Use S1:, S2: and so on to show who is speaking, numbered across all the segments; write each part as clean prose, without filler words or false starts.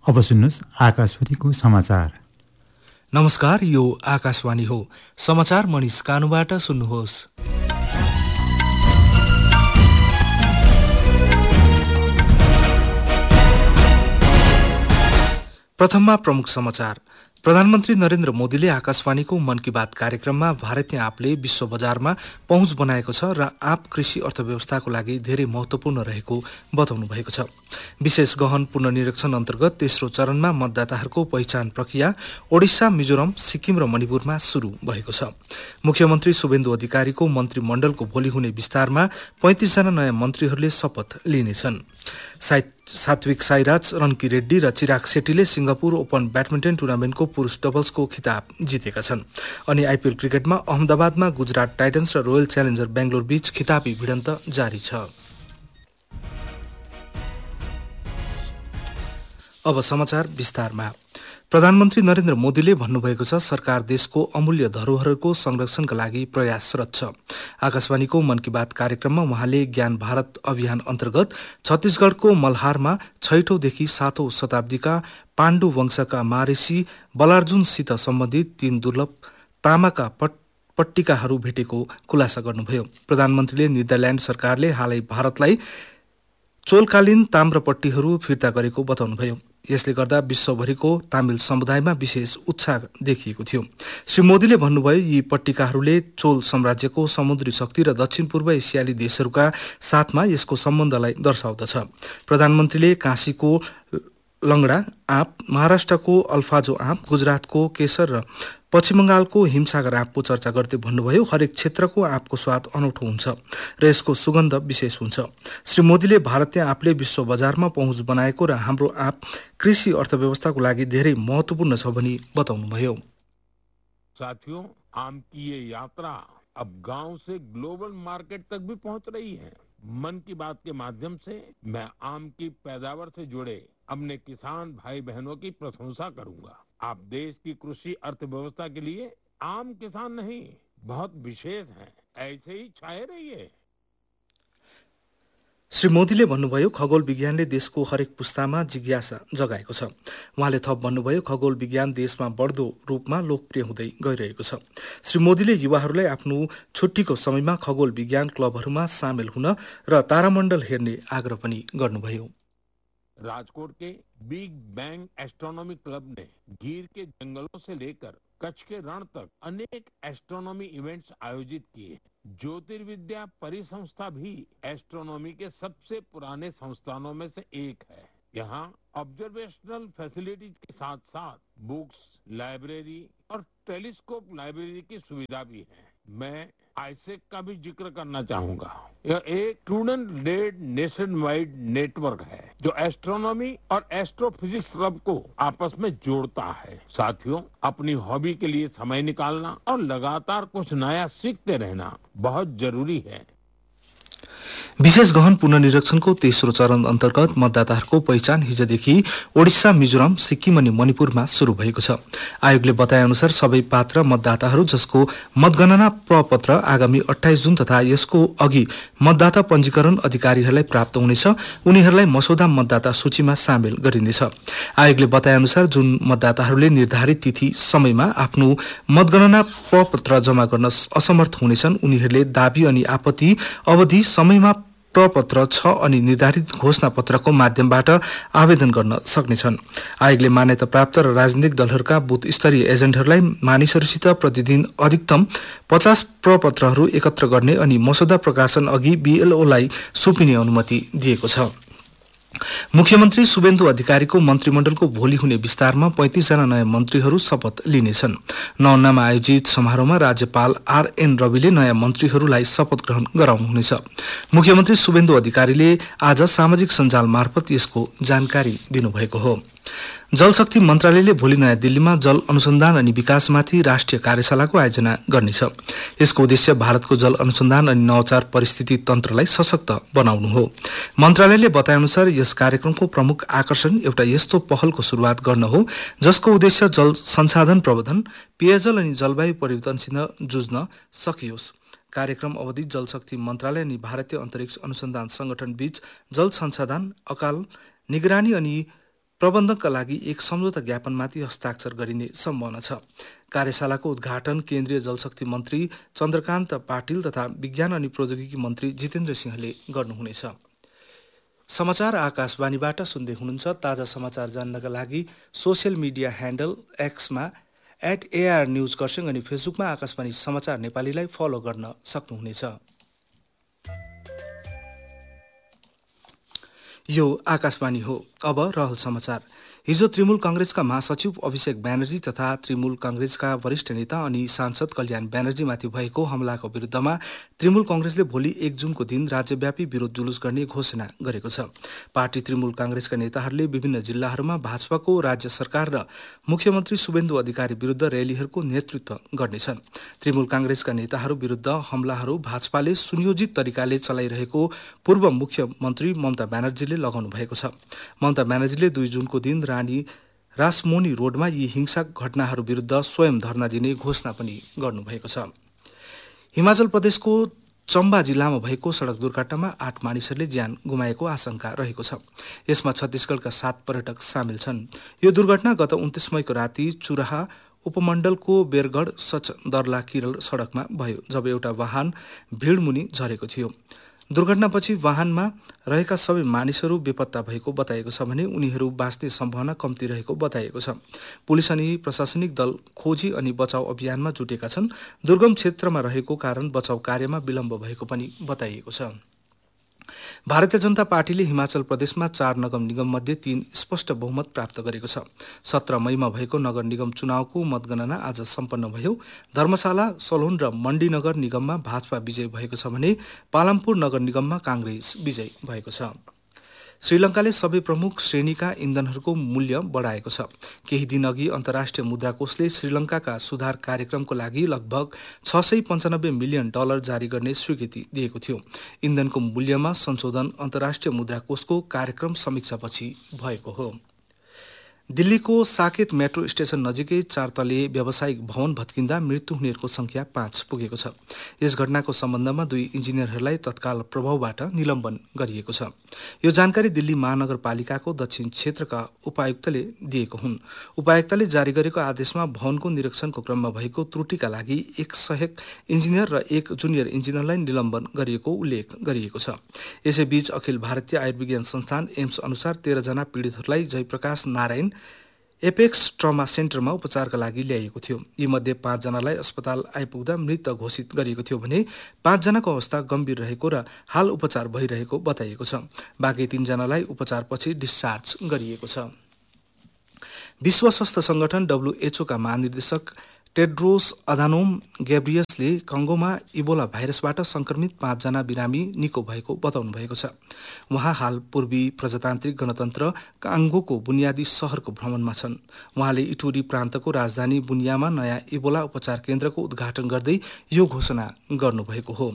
S1: अब सुन्नुहोस् आकाशवाणीको समाचार।
S2: नमस्कार, यो आकाशवाणी हो। समाचार मनिष कानुबाट सुन्नुहोस्। प्रथममा प्रमुख समाचार। प्रधानमन्त्री नरेन्द्र मोदीले आकाशवाणीको मन की बात कार्यक्रममा भारतीय आँपले विश्व बजारमा पहुँच बनाएको छ र आँप कृषि अर्थव्यवस्थाको लागि धेरै महत्त्वपूर्ण रहेको बताउनु भएको छ। विशेष गहन पुनर्निरीक्षण अन्तर्गत तेस्रो चरणमा मतदाताहरूको पहिचान प्रक्रिया ओडिसा, मिजोरम, सिक्किम र मणिपुरमा सुरु भएको छ। मुख्यमन्त्री शुभेन्दु अधिकारीको मन्त्रीमण्डलको भोलि हुने विस्तारमा 35 जना नयाँ मन्त्रीहरूले शपथ लिनेछन्। सात्विक साईराज, रन्की रेड्डी र चिराग शेट्टीले सिंगापुर ओपन ब्याडमिन्टन टुर्नामेन्टको पुरुष डबल्सको खिताब जितेका छन्। अनि आइपिएल क्रिकेटमा अहमदाबादमा गुजरात टाइटन्स र रोयल च्यालेन्जर बेंगलोर बीच खिताबी भिडन्त जारी छ। अब समाचार विस्तारमा। प्रधानमन्त्री नरेन्द्र मोदीले भन्नुभएको छ, सरकार देशको अमूल्य धरोहरको संरक्षणका लागि प्रयासरत छ। आकाशवाणीको मन की बात कार्यक्रममा उहाँले ज्ञान भारत अभियान अन्तर्गत छत्तीसगढ़को मल्हारमा 6औंदेखि 7औं शताब्दीका पाण्डु वंशका महर्षि बलार्जुनसित सम्बन्धित 3 दुर्लभ तामाका पट्टिकाहरू भेटेको खुलासा गर्नुभयो। प्रधानमन्त्रीले नेदरल्यान्ड सरकारले हालै भारतलाई चोलकालीन ताम्रपट्टीहरू फिर्ता गरेको बताउनुभयो। यसले गर्दा विश्वभरिको तामिल समुदायमा विशेष उत्साह देखिएको थियो। श्री मोदीले भन्नुभयो, यी पट्टिकाहरूले चोल साम्राज्यको समुद्री शक्ति र दक्षिण पूर्व एसियाली देशहरूका साथमा यसको सम्बन्धलाई दर्शाउँदछ। प्रधानमन्त्रीले काशीको लङ्गडा आँप, महाराष्ट्रको अल्फाजो आँप, गुजरातको केसर र पश्चिम बङ्गालको हिमसागर आँपको चर्चा गर्दै भन्नुभयो, हरेक क्षेत्रको आँपको स्वाद अनौठो हुन्छ र यसको सुगन्ध विशेष हुन्छ। श्री मोदीले भारतीय आँपले विश्व बजारमा पहुँच बनाएको र हाम्रो आँप कृषि अर्थव्यवस्थाको लागि धेरै महत्त्वपूर्ण छ भनी बताउनुभयो।
S3: साथियों, आम की ये यात्रा अब गांव से ग्लोबल मार्केट तक भी पहुंच रही है। मन की बात के माध्यम से मैं आम की पैदावार से जुड़े अपने किसान भाई बहनों की प्रशंसा करूंगा। आप देश की कृषि अर्थव्यवस्था के लिए आम किसान नहीं, बहुत विशेष हैं। ऐसे ही छाए रहिए।
S2: श्री मोदीले भन्नुभयो, खगोल विज्ञानले देशको हरेक पुस्तामा जिज्ञासा जगाएको छ। उहाँले थप भन्नुभयो, खगोल विज्ञान देशमा बढ्दो रूपमा लोकप्रिय हुँदै गइरहेको छ। श्री मोदीले युवाहरूलाई आफ्नो छुट्टीको समयमा खगोल विज्ञान क्लबहरूमा सामेल हुन र तारामण्डल हेर्ने आग्रह पनि गर्नुभयो।
S3: राजकोट के बिग बैंग एस्ट्रोनॉमी क्लब ने गिर के जंगलों से लेकर कच्छ के रण तक अनेक एस्ट्रोनॉमी इवेंट्स आयोजित किए। ज्योतिर्विद्या परिसंस्था भी एस्ट्रोनॉमी के सबसे पुराने संस्थानों में से एक है। यहाँ ऑब्जर्वेशनल फैसिलिटीज के साथ साथ बुक्स, लाइब्रेरी और टेलीस्कोप लाइब्रेरी की सुविधा भी है। मैं आईसेक का भी जिक्र करना चाहूंगा। यह एक student led nation wide network है जो एस्ट्रोनॉमी और एस्ट्रोफिजिक्स क्लब को आपस में जोड़ता है। साथियों, अपनी हॉबी के लिए समय निकालना और लगातार कुछ नया सीखते रहना बहुत जरूरी है।
S2: विशेष गहन पुनर्निरीक्षणको तेस्रो चरण अन्तर्गत मतदाताहरूको पहिचान हिजोदेखि ओडिसा, मिजोरम, सिक्किम अनि मणिपुरमा सुरु भएको छ। आयोगले बताए अनुसार सबै पात्र मतदाताहरू जसको मतगणना प्रपत्र आगामी 28 जुन तथा यसको अघि मतदाता पञ्जीकरण अधिकारीहरूलाई प्राप्त हुनेछ, उनीहरूलाई मसौदा मतदाता सूचीमा सामेल गरिनेछ। आयोगले बताए अनुसार जुन मतदाताहरूले निर्धारित तिथि समयमा आफ्नो मतगणना प्रपत्र जम्मा गर्न असमर्थ हुनेछन्, उनीहरूले दाबी अनि आपत्ति अवधि समयमा प्रपत्र 6 अनि निर्धारित घोषणा पत्रको माध्यमबाट आवेदन गर्न सक्नेछन्। आयोगले मान्यता प्राप्त र राजनीतिक दलहरूका बुथ स्तरीय एजेन्टहरूलाई मानिसहरूसित प्रतिदिन अधिकतम 50 प्रपत्रहरू एकत्र गर्ने अनि मसौदा प्रकाशन अघि बीएलओलाई सुम्पिने अनुमति दिएको छ। मुख्यमन्त्री शुभेन्दु अधिकारीको मन्त्रीमण्डलको भोलि हुने विस्तारमा 35 जना नयाँ मन्त्रीहरू शपथ लिनेछन्। नौन्नामा आयोजित समारोहमा राज्यपाल आरएन रविले नयाँ मन्त्रीहरूलाई शपथ ग्रहण गराउनुहुनेछ। मुख्यमन्त्री शुभेन्दु अधिकारीले आज सामाजिक सञ्जाल मार्फत यसको जानकारी दिनुभएको हो। जलशक्ति मन्त्रालयले भोलि नयाँ दिल्लीमा जल अनुसन्धान अनि विकासमाथि राष्ट्रिय कार्यशालाको आयोजना गर्नेछ। यसको उद्देश्य भारतको जल अनुसन्धान अनि नवाचार परिस्थिति तन्त्रलाई सशक्त बनाउनु हो। मन्त्रालयले बताएअनुसार यस कार्यक्रमको प्रमुख आकर्षण एउटा यस्तो पहलको सुरुवात गर्न हो जसको उद्देश्य जल संसाधन प्रबन्धन, पेयजल अनि जलवायु परिवर्तनसित जुझ्न सकियोस्। कार्यक्रम अवधि जलशक्ति मन्त्रालय अनि भारतीय अन्तरिक्ष अनुसन्धान संगठन बीच जल संसाधन, अकाल निगरानी अनि प्रबन्धकका लागि एक सम्झौता ज्ञापनमाथि हस्ताक्षर गरिने सम्भावना छ। कार्यशालाको उद्घाटन केन्द्रीय जलशक्ति मन्त्री चन्द्रकान्त पाटिल तथा विज्ञान अनि प्रौद्योगिकी मन्त्री जितेन्द्र सिंहले गर्नुहुनेछ। समाचार आकाशवाणीबाट सुन्दै हुनुहुन्छ। ताजा समाचार जान्नका लागि social media handle एक्समा @AR news Kurseong अनि फेसबुकमा आकाशवाणी समाचार नेपालीलाई फलो गर्न सक्नुहुनेछ। यो आकाशवाणी हो। अब रहल समाचार। हिजो तृणमूल कांग्रेसका महासचिव अभिषेक ब्यानर्जी तथा तृणमूल कांग्रेसका वरिष्ठ नेता अनि सांसद कल्याण ब्यानर्जीमाथि भएको हमलाको विरुद्धमा तृणमूल कांग्रेसले भोलि 1 जुनको दिन राज्यव्यापी विरोध जुलुस गर्ने घोषणा गरेको छ। पार्टी तृणमूल कांग्रेसका नेताहरूले विभिन्न जिल्लाहरूमा भाजपाको राज्य सरकार र मुख्यमन्त्री शुभेन्दु अधिकारी विरुद्ध र्यालीहरूको नेतृत्व गर्नेछन्। तृणमूल कांग्रेसका नेताहरू विरुद्ध हमलाहरू भाजपाले सुनियोजित तरिकाले चलाइरहेको पूर्व मुख्यमन्त्री ममता ब्यानर्जीले लगाउनु भएको छ। ममता ब्यानर्जीले 2 जुनको दिन रानी रासमोनी रोडमा यी हिंसाक घटनाहरू विरुद्ध स्वयं धरना दिने घोषणा पनि गर्नुभएको छ। हिमाचल प्रदेशको चम्बा जिल्लामा भएको सडक दुर्घटनामा 8 मानिसहरूले ज्यान गुमाएको आशंका रहेको छ। यसमा छत्तीसगढका 7 पर्यटक सामेल छन्। यो दुर्घटना गत 29 मईको राति चुराहा उपमण्डलको बेरगढ सचदरला किरल सडकमा भयो, जब एउटा वाहन भिडमुनि झरेको थियो। दुर्घटनापछि वाहनमा रहेका सबै मानिसहरू बेपत्ता भएको बताएको छ भने उनीहरू बाँच्ने सम्भावना कम्ती रहेको बताएको छ। पुलिस अनि प्रशासनिक दल खोजी अनि बचाउ अभियानमा जुटेका छन्। दुर्गम क्षेत्रमा रहेको कारण बचाउ कार्यमा विलम्ब भएको पनि बताइएको छ। भारतीय जनता पार्टीले हिमाचल प्रदेशमा 4 नगर निगम मध्ये 3 स्पष्ट बहुमत प्राप्त गरेको छ। 17 मईमा भएको नगर निगम चुनावको मतगणना आज सम्पन्न भयो। धर्मशाला, सलोन र मण्डी नगर निगममा भाजपा विजय भएको छ भने पालमपुर नगर निगममा कांग्रेस विजय भएको छ। श्रीलङ्काले सबै प्रमुख श्रेणीका इन्धनहरूको मूल्य बढाएको छ। केही दिन अघि अन्तर्राष्ट्रिय मुद्रा कोषले श्रीलङ्काका सुधार कार्यक्रमको लागि लगभग $695 मिलियन जारी गर्ने स्वीकृति दिएको थियो। इन्धनको मूल्यमा संशोधन अन्तर्राष्ट्रिय मुद्रा कोषको कार्यक्रम समीक्षापछि भएको हो। दिल्लीको साकेत मेट्रो स्टेशन नजिकै 4 तले व्यावसायिक भवन भत्किँदा मृत्यु हुनेहरूको संख्या 5 पुगेको छ। यस घटनाको सम्बन्धमा 2 इन्जिनियरहरूलाई तत्काल प्रभावबाट निलम्बन गरिएको छ। यो जानकारी दिल्ली महानगरपालिकाको दक्षिण क्षेत्रका उपायुक्तले दिएको हुन्। उपायुक्तले जारी गरेको आदेशमा भवनको निरीक्षणको क्रममा भएको त्रुटिका लागि 1 सहायक इन्जिनियर र 1 जुनियर इन्जिनियरलाई निलम्बन गरिएको उल्लेख गरिएको छ। यसैबीच अखिल भारतीय आयुर्विज्ञान संस्थान एम्स अनुसार 13 जना पीडितहरूलाई जयप्रकाश नारायण एपेक्स ट्रमा सेन्टरमा उपचारका लागि ल्याइएको थियो। यी मध्ये 5 जनालाई अस्पताल आइपुग्दा मृत घोषित गरिएको थियो भने 5 जनाको अवस्था गम्भीर रहेको र हाल उपचार भइरहेको बताइएको छ। बाँकी 3 जनालाई उपचारपछि डिस्चार्ज गरिएको छ। विश्व स्वास्थ्य संगठन WHO का महानिर्देशक टेड्रोस अधानोम गैब्रियसले कंगोमा इबोला भाइरसबाट संक्रमित 5 जना बिरामी निको भएको बताउनु भएको छ। उहाँ हाल पूर्वी प्रजातान्त्रिक गणतन्त्र काङ्गोको बुनियादी शहरको भ्रमणमा छन्। उहाँले इटुरी प्रान्तको राजधानी बुनियामा नयाँ इबोला उपचार केन्द्रको उद्घाटन गर्दै यो घोषणा गर्नुभएको हो।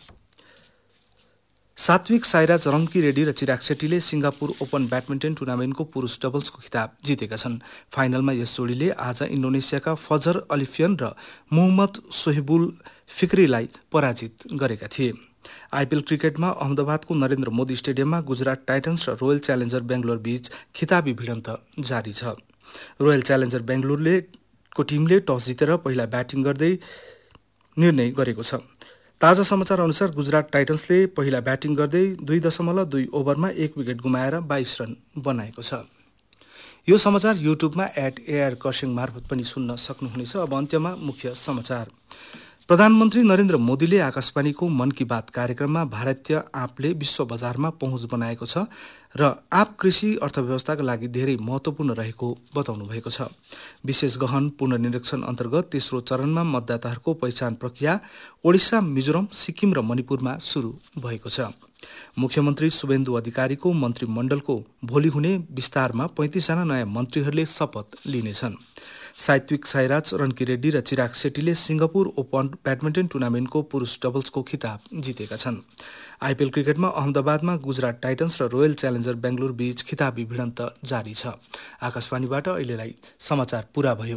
S2: सात्विक साईराज रङ्कीरेड्डी र चिराग शेट्टीले सिंगापुर ओपन ब्याडमिन्टन टुर्नामेन्टको पुरुष डबल्सको खिताब जितेका छन्। फाइनलमा यस जोडीले आज इन्डोनेसियाका फजर अलिफियन र मोहम्मद सोहिबुल फिक्रीलाई पराजित गरेका थिए। आइपिएल क्रिकेटमा अहमदाबादको नरेन्द्र मोदी स्टेडियममा गुजरात टाइटन्स र रोयल च्यालेन्जर बेंगलोर बीच खिताबी भिडन्त जारी छ। रोयल च्यालेन्जर बेंगलोरको टिमले टस जितेर पहिला ब्याटिङ गर्दै निर्णय गरेको छ। ताजा समाचार अनुसार गुजरात टाइटन्सले पहिला ब्याटिङ गर्दै 2.2 ओभरमा 1 विकेट गुमाएर 22 रन बनाएको छ। यो समाचार युट्युबमा @AR खरसाङ मार्फत पनि सुन्न सक्नुहुनेछ। अब अन्त्यमा मुख्य समाचार। प्रधानमन्त्री नरेन्द्र मोदीले आकाशवाणीको मन की बात कार्यक्रममा भारतीय आँपले विश्व बजारमा पहुँच बनाएको छ र आँप कृषि अर्थव्यवस्थाका लागि धेरै महत्त्वपूर्ण रहेको बताउनु भएको छ। विशेष गहन पुनर्निरीक्षण अन्तर्गत तेस्रो चरणमा मतदाताहरूको पहिचान प्रक्रिया ओडिसा, मिजोरम, सिक्किम र मणिपुरमा सुरु भएको छ। मुख्यमन्त्री शुभेन्दु अधिकारीको मन्त्रीमण्डलको भोलि हुने विस्तारमा 35 जना नयाँ मन्त्रीहरूले शपथ लिनेछन्। सात्विक साईराज रन्कीरेड्डी र चिराग शेट्टीले सिंगापुर ओपन ब्याडमिन्टन टुर्नामेन्टको पुरुष डबल्सको खिताब जितेका छन्। आइपिएल क्रिकेटमा अहमदाबादमा गुजरात टाइटन्स र रोयल च्यालेन्जर बेंगलोर बीच खिताबी भिडन्त जारी छ। आकाशवाणीबाट अहिलेलाई समाचार पूरा भयो।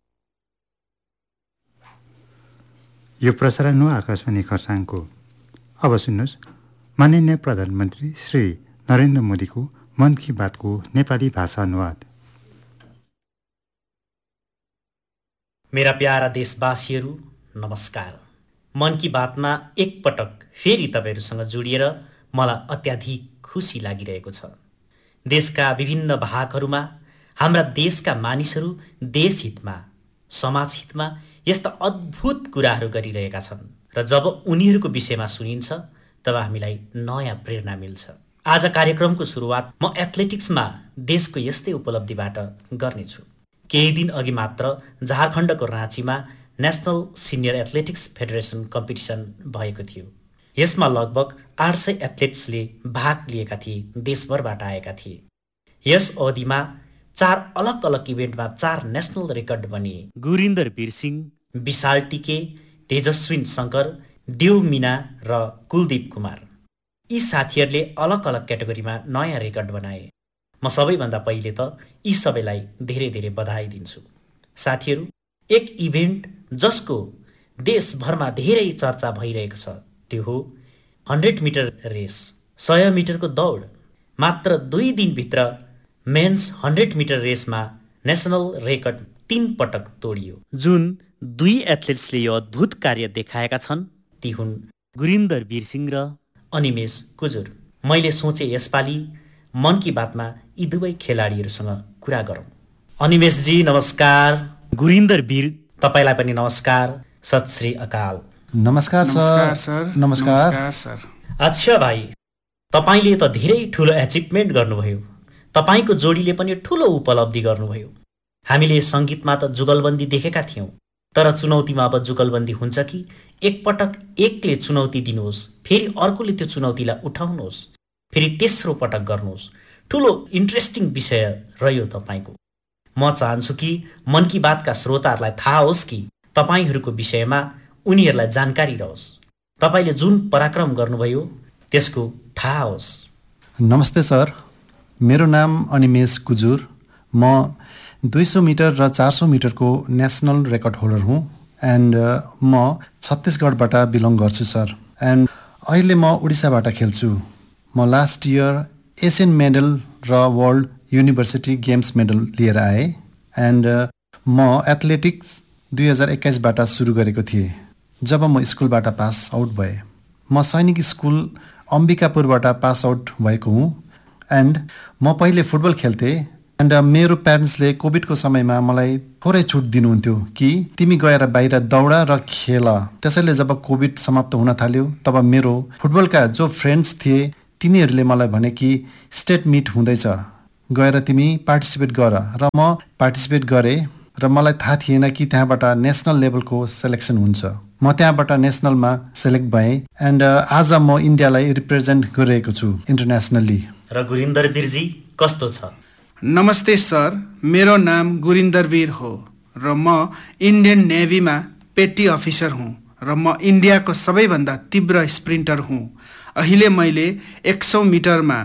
S1: यो प्रसारण हो आकाशवाणी खरसाङको। अब सुन्नुहोस् माननीय प्रधानमन्त्री श्री नरेन्द्र मोदीको मन की बातको नेपाली भाषा अनुवाद।
S4: मेरा प्यारा देशवासीहरू नमस्कार। मन की बातमा एकपटक फेरि तपाईँहरूसँग जोडिएर मलाई अत्याधिक खुसी लागिरहेको छ। देशका विभिन्न भागहरूमा हाम्रा देशका मानिसहरू देशहितमा समाजहितमा यस्ता अद्भुत कुराहरू गरिरहेका छन् र जब उनीहरूको विषयमा सुनिन्छ तब हामीलाई नयाँ प्रेरणा मिल्छ। आज कार्यक्रमको सुरुवात म एथलेटिक्समा देशको यस्तै उपलब्धिबाट गर्नेछु। केही दिन अघि मात्र झारखण्डको राँचीमा national senior athletics federation competition भएको थियो। यसमा लगभग 800 एथलेट्सले भाग लिएका थिए, देशभरबाट आएका थिए। यस अवधिमा 4 अलग अलग इभेन्टमा 4 नेसनल रेकर्ड बनिए। गुरिन्दर वीर सिंह, विशाल टिके, तेजस्विन शङ्कर, देव मीना र कुलदीप कुमार, यी साथीहरूले अलग अलग क्याटेगोरीमा नयाँ रेकर्ड बनाए। म सबैभन्दा पहिले त यी सबैलाई धेरै धेरै बधाई दिन्छु। साथीहरू, एक इभेन्ट जसको देशभरमा धेरै चर्चा भइरहेको छ त्यो हो 100 मिटर रेस, 100 मिटरको दौड। मात्र 2 दिनभित्र men's 100 metre Reshma national record 3 पटक तोडियो। जुन 2 एथलेट्सले यो अद्भुत कार्य देखाएका छन् ती हुन् गुरिन्दर वीर सिंह र अनिमेष कुजुर। मैले सोचे यसपालि मन की बातमा यी दुवै खेलाडीहरूसँग कुरा गरौँ। अनिमेषजी नमस्कार, गुरिन्दर वीर तपाईँलाई पनि नमस्कार, सत श्री अकाल।
S5: नमस्कार सर। नमस्कार सर।
S4: अच्छा भाइ, तपाईँले त धेरै ठुलो एचिभमेन्ट गर्नुभयो। तपाईँको जोडीले पनि ठुलो उपलब्धि गर्नुभयो। हामीले सङ्गीतमा त जुगलबन्दी देखेका थियौँ, तर चुनौतीमा अब जुगलबन्दी हुन्छ कि एकपटक एकले चुनौती दिनुहोस्, फेरि अर्कोले त्यो चुनौतीलाई उठाउनुहोस्, फेरि तेस्रो पटक गर्नुहोस्। ठुलो इन्ट्रेस्टिङ विषय रह्यो तपाईँको। म चाहन्छु कि मन की बातका श्रोताहरूलाई थाहा होस् कि तपाईँहरूको विषयमा उनीहरूलाई जानकारी रहोस्। तपाईँले जुन पराक्रम गर्नुभयो त्यसको थाहा होस्।
S5: नमस्ते सर, मेरो नाम अनिमेष कुजुर। म 200 मिटर र 400 मिटरको नेसनल रेकर्ड होल्डर हुँ एन्ड म छत्तिसगढबाट बिलोङ गर्छु सर। एन्ड अहिले म उडिसाबाट खेल्छु। म लास्ट इयर एसियन मेडल र वर्ल्ड युनिभर्सिटी गेम्स मेडल लिएर आएँ। एन्ड म एथलेटिक्स 2021बाट सुरु गरेको थिएँ जब म स्कुलबाट पास आउट भएँ। म सैनिक स्कुल अम्बिकापुरबाट पास आउट भएको हुँ। एन्ड म पहिले फुटबल खेल्थेँ। एन्ड मेरो प्यारेन्ट्सले कोभिडको समयमा मलाई थोरै छुट दिनुहुन्थ्यो कि तिमी गएर बाहिर दौड र खेल। त्यसैले जब कोभिड समाप्त हुन थाल्यो तब मेरो फुटबलका जो फ्रेन्ड्स थिए तिनीहरूले मलाई भने कि स्टेट मिट हुँदैछ, गएर तिमी पार्टिसिपेट गर। र म पार्टिसिपेट गरेँ र मलाई थाहा थिएन कि त्यहाँबाट नेसनल लेभलको सेलेक्सन हुन्छ। म त्यहाँबाट नेसनलमा सेलेक्ट भएँ एन्ड आज म इन्डियालाई रिप्रेजेन्ट गरिरहेको छु इन्टरनेसनली।
S4: र गुरिन्दर वीरजी कस्तो छ?
S6: नमस्ते सर, मेरो नाम गुरिन्दर वीर हो र म इन्डियन नेभीमा पेटी अफिसर हुँ र म इन्डियाको सबैभन्दा तीव्र स्प्रिन्टर हुँ। अहिले मैले 100 मिटरमा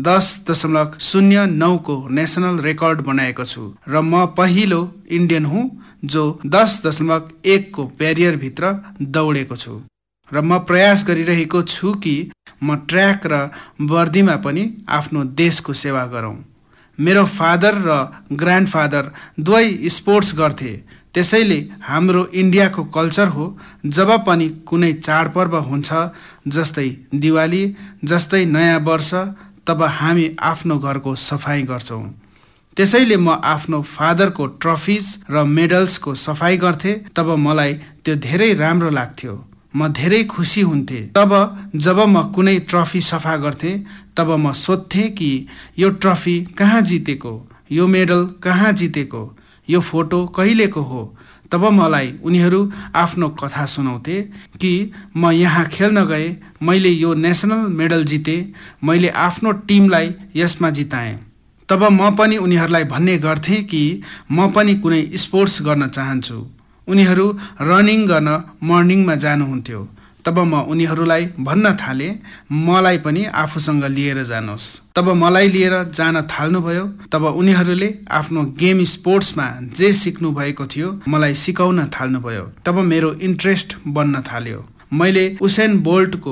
S6: 10.09 को नेसनल रेकर्ड बनाएको छु र म पहिलो इन्डियन हुँ जो 10.1 को ब्यारियरभित्र दौडेको छु। र म प्रयास गरिरहेको छु कि म ट्र्याक र वर्दीमा पनि आफ्नो देशको सेवा गरौँ। मेरो फादर र ग्रान्डफादर दुवै स्पोर्ट्स गर्थे, त्यसैले हाम्रो इन्डियाको कल्चर हो जब पनि कुनै चाडपर्व हुन्छ जस्तै दिवाली जस्तै नयाँ वर्ष तब हामी आफ्नो घरको सफाई गर्छौँ। त्यसैले म आफ्नो फादरको ट्रफिज र मेडल्सको सफाई गर्थेँ। तब मलाई त्यो धेरै राम्रो लाग्थ्यो, म धेरै खुसी हुन्थेँ। तब जब म कुनै ट्रफी सफा गर्थेँ तब म सोध्थेँ कि यो ट्रफी कहाँ जितेको, यो मेडल कहाँ जितेको, यो फोटो कहिलेको हो। तब मलाई उनीहरू आफ्नो कथा सुनाउँथे कि म यहाँ खेल्न गएँ, मैले यो नेसनल मेडल जितेँ, मैले आफ्नो टिमलाई यसमा जिताएँ। तब म पनि उनीहरूलाई भन्ने गर्थेँ कि म पनि कुनै स्पोर्ट्स गर्न चाहन्छु। उनीहरू रनिङ गर्न मर्निङमा जानुहुन्थ्यो। तब म उनीहरूलाई भन्न थालेँ मलाई पनि आफूसँग लिएर जानुहोस्। तब मलाई लिएर जान थाल्नुभयो। तब उनीहरूले आफ्नो गेम स्पोर्ट्समा जे सिक्नु भएको थियो मलाई सिकाउन थाल्नुभयो। तब मेरो इन्ट्रेस्ट बन्न थाल्यो। मैले उसेन बोल्टको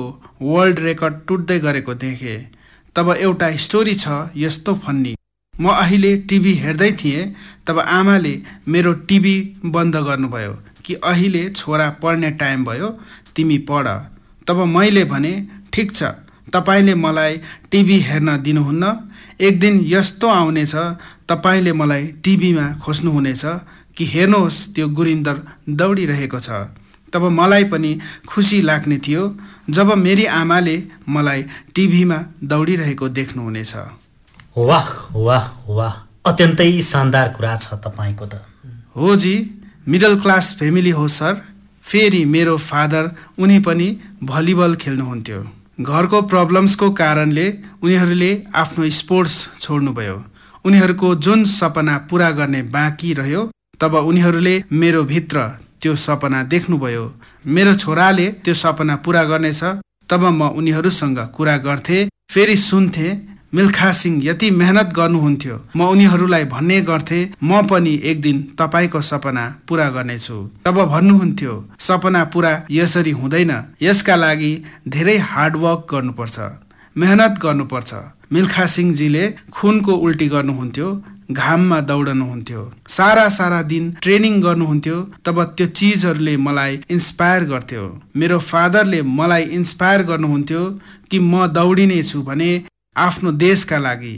S6: वर्ल्ड रेकर्ड टुट्दै गरेको देखेँ। तब एउटा स्टोरी छ यस्तो फन्नी। म अहिले टिभी हेर्दै थिएँ, तब आमाले मेरो टिभी बन्द गर्नुभयो कि अहिले छोरा पढ्ने टाइम भयो, तिमी पढ। तब मैले भने ठिक छ, तपाईँले मलाई टिभी हेर्न दिनुहुन्न। एक दिन यस्तो आउनेछ तपाईँले मलाई टिभीमा खोज्नुहुनेछ कि हेर्नुहोस् त्यो गुरिन्दर दौडिरहेको छ। तब मलाई पनि खुसी लाग्ने थियो जब मेरी आमाले मलाई टिभीमा दौडिरहेको देख्नुहुनेछ।
S4: वाह वाह वाह, अत्यन्तै शानदार कुरा छ तपाईँको त।
S6: हो जी, मिडल क्लास फ्यामिली हो सर। फेरि मेरो फादर उनी पनि भलिबल खेल्नुहुन्थ्यो। घरको प्रब्लम्सको कारणले उनीहरूले आफ्नो स्पोर्ट्स छोड्नुभयो। उनीहरूको जुन सपना पुरा गर्ने बाँकी रह्यो, तब उनीहरूले मेरो भित्र त्यो सपना देख्नुभयो। मेरो छोराले त्यो सपना पुरा गर्नेछ। तब म उनीहरूसँग कुरा गर्थेँ, फेरि सुन्थेँ मिल्खा सिंह यति मेहनत गर्नुहुन्थ्यो। म उनीहरूलाई भन्ने गर्थेँ म पनि एक दिन तपाईँको सपना पुरा गर्नेछु। तब भन्नुहुन्थ्यो सपना पुरा यसरी हुँदैन, यसका लागि धेरै हार्डवर्क गर्नुपर्छ, मेहनत गर्नुपर्छ। मिल्खा सिंहजीले खुनको उल्टी गर्नुहुन्थ्यो, घाममा दौडनुहुन्थ्यो, सारा दिन ट्रेनिङ गर्नुहुन्थ्यो। तब त्यो चिजहरूले मलाई इन्स्पायर गर्थ्यो। मेरो फादरले मलाई इन्स्पायर गर्नुहुन्थ्यो कि म दौडिनेछु भने आफ्नो देशका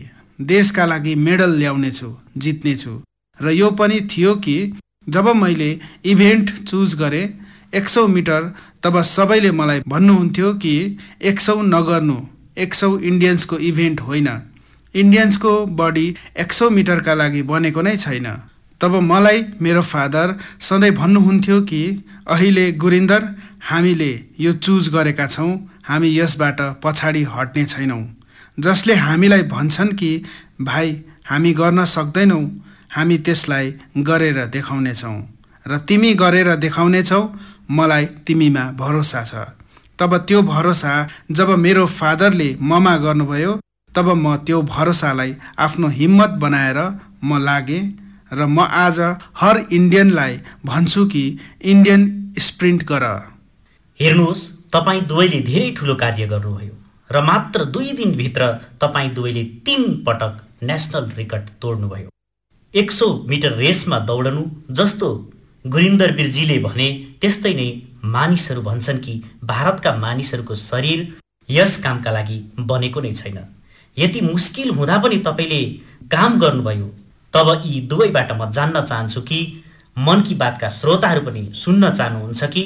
S6: लागि मेडल ल्याउनेछु, जित्नेछु। र यो पनि थियो कि जब मैले इभेन्ट चुज गरेँ 100 मिटर, तब सबैले मलाई भन्नुहुन्थ्यो कि 100 नगर्नु, 100 इन्डियन्सको इभेन्ट होइन, इन्डियन्सको बडी 100 मिटरका लागि बनेको नै छैन। तब मलाई मेरो फादर सधैँ भन्नुहुन्थ्यो कि अहिले गुरिन्दर, हामीले यो चुज गरेका छौँ, हामी यसबाट पछाडि हट्ने छैनौँ। जसले हामीलाई भन्छन् कि भाइ हामी गर्न सक्दैनौँ, हामी त्यसलाई गरेर देखाउनेछौँ र तिमी गरेर देखाउनेछौ, मलाई तिमीमा भरोसा छ। तब त्यो भरोसा जब मेरो फादरले ममा गर्नुभयो, तब म त्यो भरोसालाई आफ्नो हिम्मत बनाएर म लागेँ र म आज हर इन्डियनलाई भन्छु कि इन्डियन स्प्रिन्ट गर।
S4: हेर्नुहोस्, तपाईँ दुवैले धेरै ठुलो कार्य गर्नुभयो र मात्र 2 दिनभित्र तपाईँ दुवैले 3 पटक नेसनल रेकर्ड तोड्नुभयो। 100 मिटर रेसमा दौडनु जस्तो गुरिन्दर वीरजीले भने त्यस्तै नै मानिसहरू भन्छन् कि भारतका मानिसहरूको शरीर यस कामका लागि बनेको नै छैन। यति मुस्किल हुँदा पनि तपाईँले काम गर्नुभयो। तब यी दुवैबाट म जान्न चाहन्छु कि मन की बातका श्रोताहरू पनि सुन्न चाहनुहुन्छ कि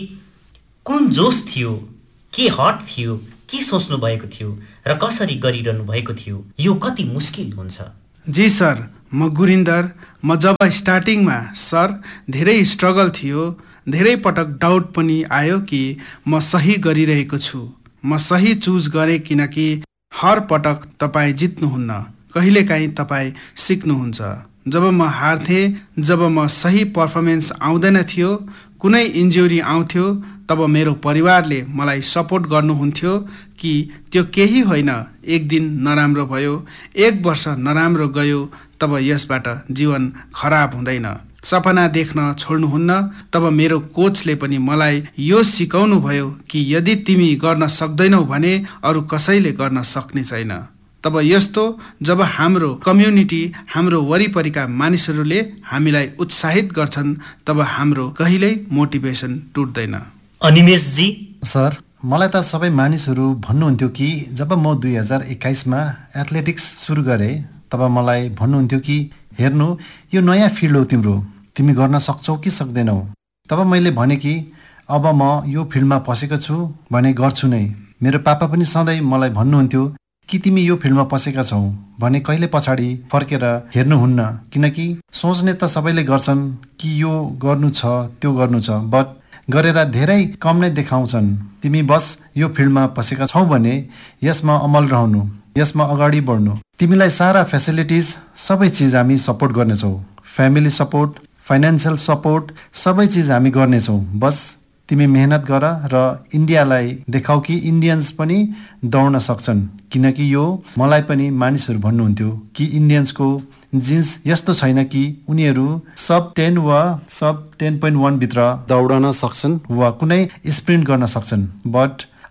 S4: कुन जोस थियो, के हट थियो, के सोच्नु भएको थियो र कसरी गरिरहनु भएको थियो? यो कति मुस्किल हुन्छ?
S6: जी सर, म गुरिन्दर, म जब स्टार्टिङमा सर धेरै स्ट्रगल थियो, धेरै पटक डाउट पनि आयो कि म सही गरिरहेको छु, म सही चुज गरेँ, किनकि हर पटक तपाईँ जित्नुहुन्न, कहिलेकाहीँ तपाईँ सिक्नुहुन्छ। जब म हार्थेँ, जब म सही पर्फर्मेन्स आउँदैन थियो, कुनै इन्जुरी आउँथ्यो, तब मेरो परिवारले मलाई सपोर्ट गर्नुहुन्थ्यो कि त्यो केही होइन, एक दिन नराम्रो भयो, 1 वर्ष नराम्रो गयो, तब यसबाट जीवन खराब हुँदैन, सपना देख्न छोड्नुहुन्न। तब मेरो कोचले पनि मलाई यो सिकाउनु भयो कि यदि तिमी गर्न सक्दैनौ भने अरू कसैले गर्न सक्ने छैन। तब यस्तो जब हाम्रो कम्युनिटी, हाम्रो वरिपरिका मानिसहरूले हामीलाई उत्साहित गर्छन्, तब हाम्रो कहिल्यै मोटिभेसन टुट्दैन।
S4: अनिमेशजी?
S5: सर, मलाई त सबै मानिसहरू भन्नुहुन्थ्यो कि जब म 2021मा एथलेटिक्स सुरु गरेँ, तब मलाई भन्नुहुन्थ्यो कि हेर्नु, यो नयाँ फिल्ड हो तिम्रो, तिमी गर्न सक्छौ कि सक्दैनौ। तब मैले भने कि अब म यो फिल्डमा पसेको छु भने गर्छु नै। मेरो पापा पनि सधैँ मलाई भन्नुहुन्थ्यो कि तिमी यो फिल्डमा पसेका छौ भने कहिले पछाडि फर्केर हेर्नुहुन्न, किनकि सोच्ने त सबैले गर्छन् कि यो गर्नु छ, त्यो गर्नु छ, बट गरेर धेरै कम नै देखाउँछन्। तिमी बस यो फिल्डमा पसेका छौ भने यसमा अमल रहनु, यसमा अगाडि बढ्नु। तिमीलाई सारा फेसिलिटिज, सबै चिज हामी सपोर्ट गर्नेछौँ, फ्यामिली सपोर्ट, फाइनेन्सियल सपोर्ट, सबै चिज हामी गर्नेछौँ। बस तिमी मेहनत गर र इन्डियालाई देखाऊ कि इन्डियन्स पनि दौड्न सक्छन्, किनकि यो मलाई पनि मानिसहरू भन्नुहुन्थ्यो कि इन्डियन्सको जिन्स यस्तो छैन कि उनीहरू सब 10 वा सब 10.1 भित्र दौडन सक्छन् वा कुनै स्प्रिन्ट गर्न सक्छन्, बट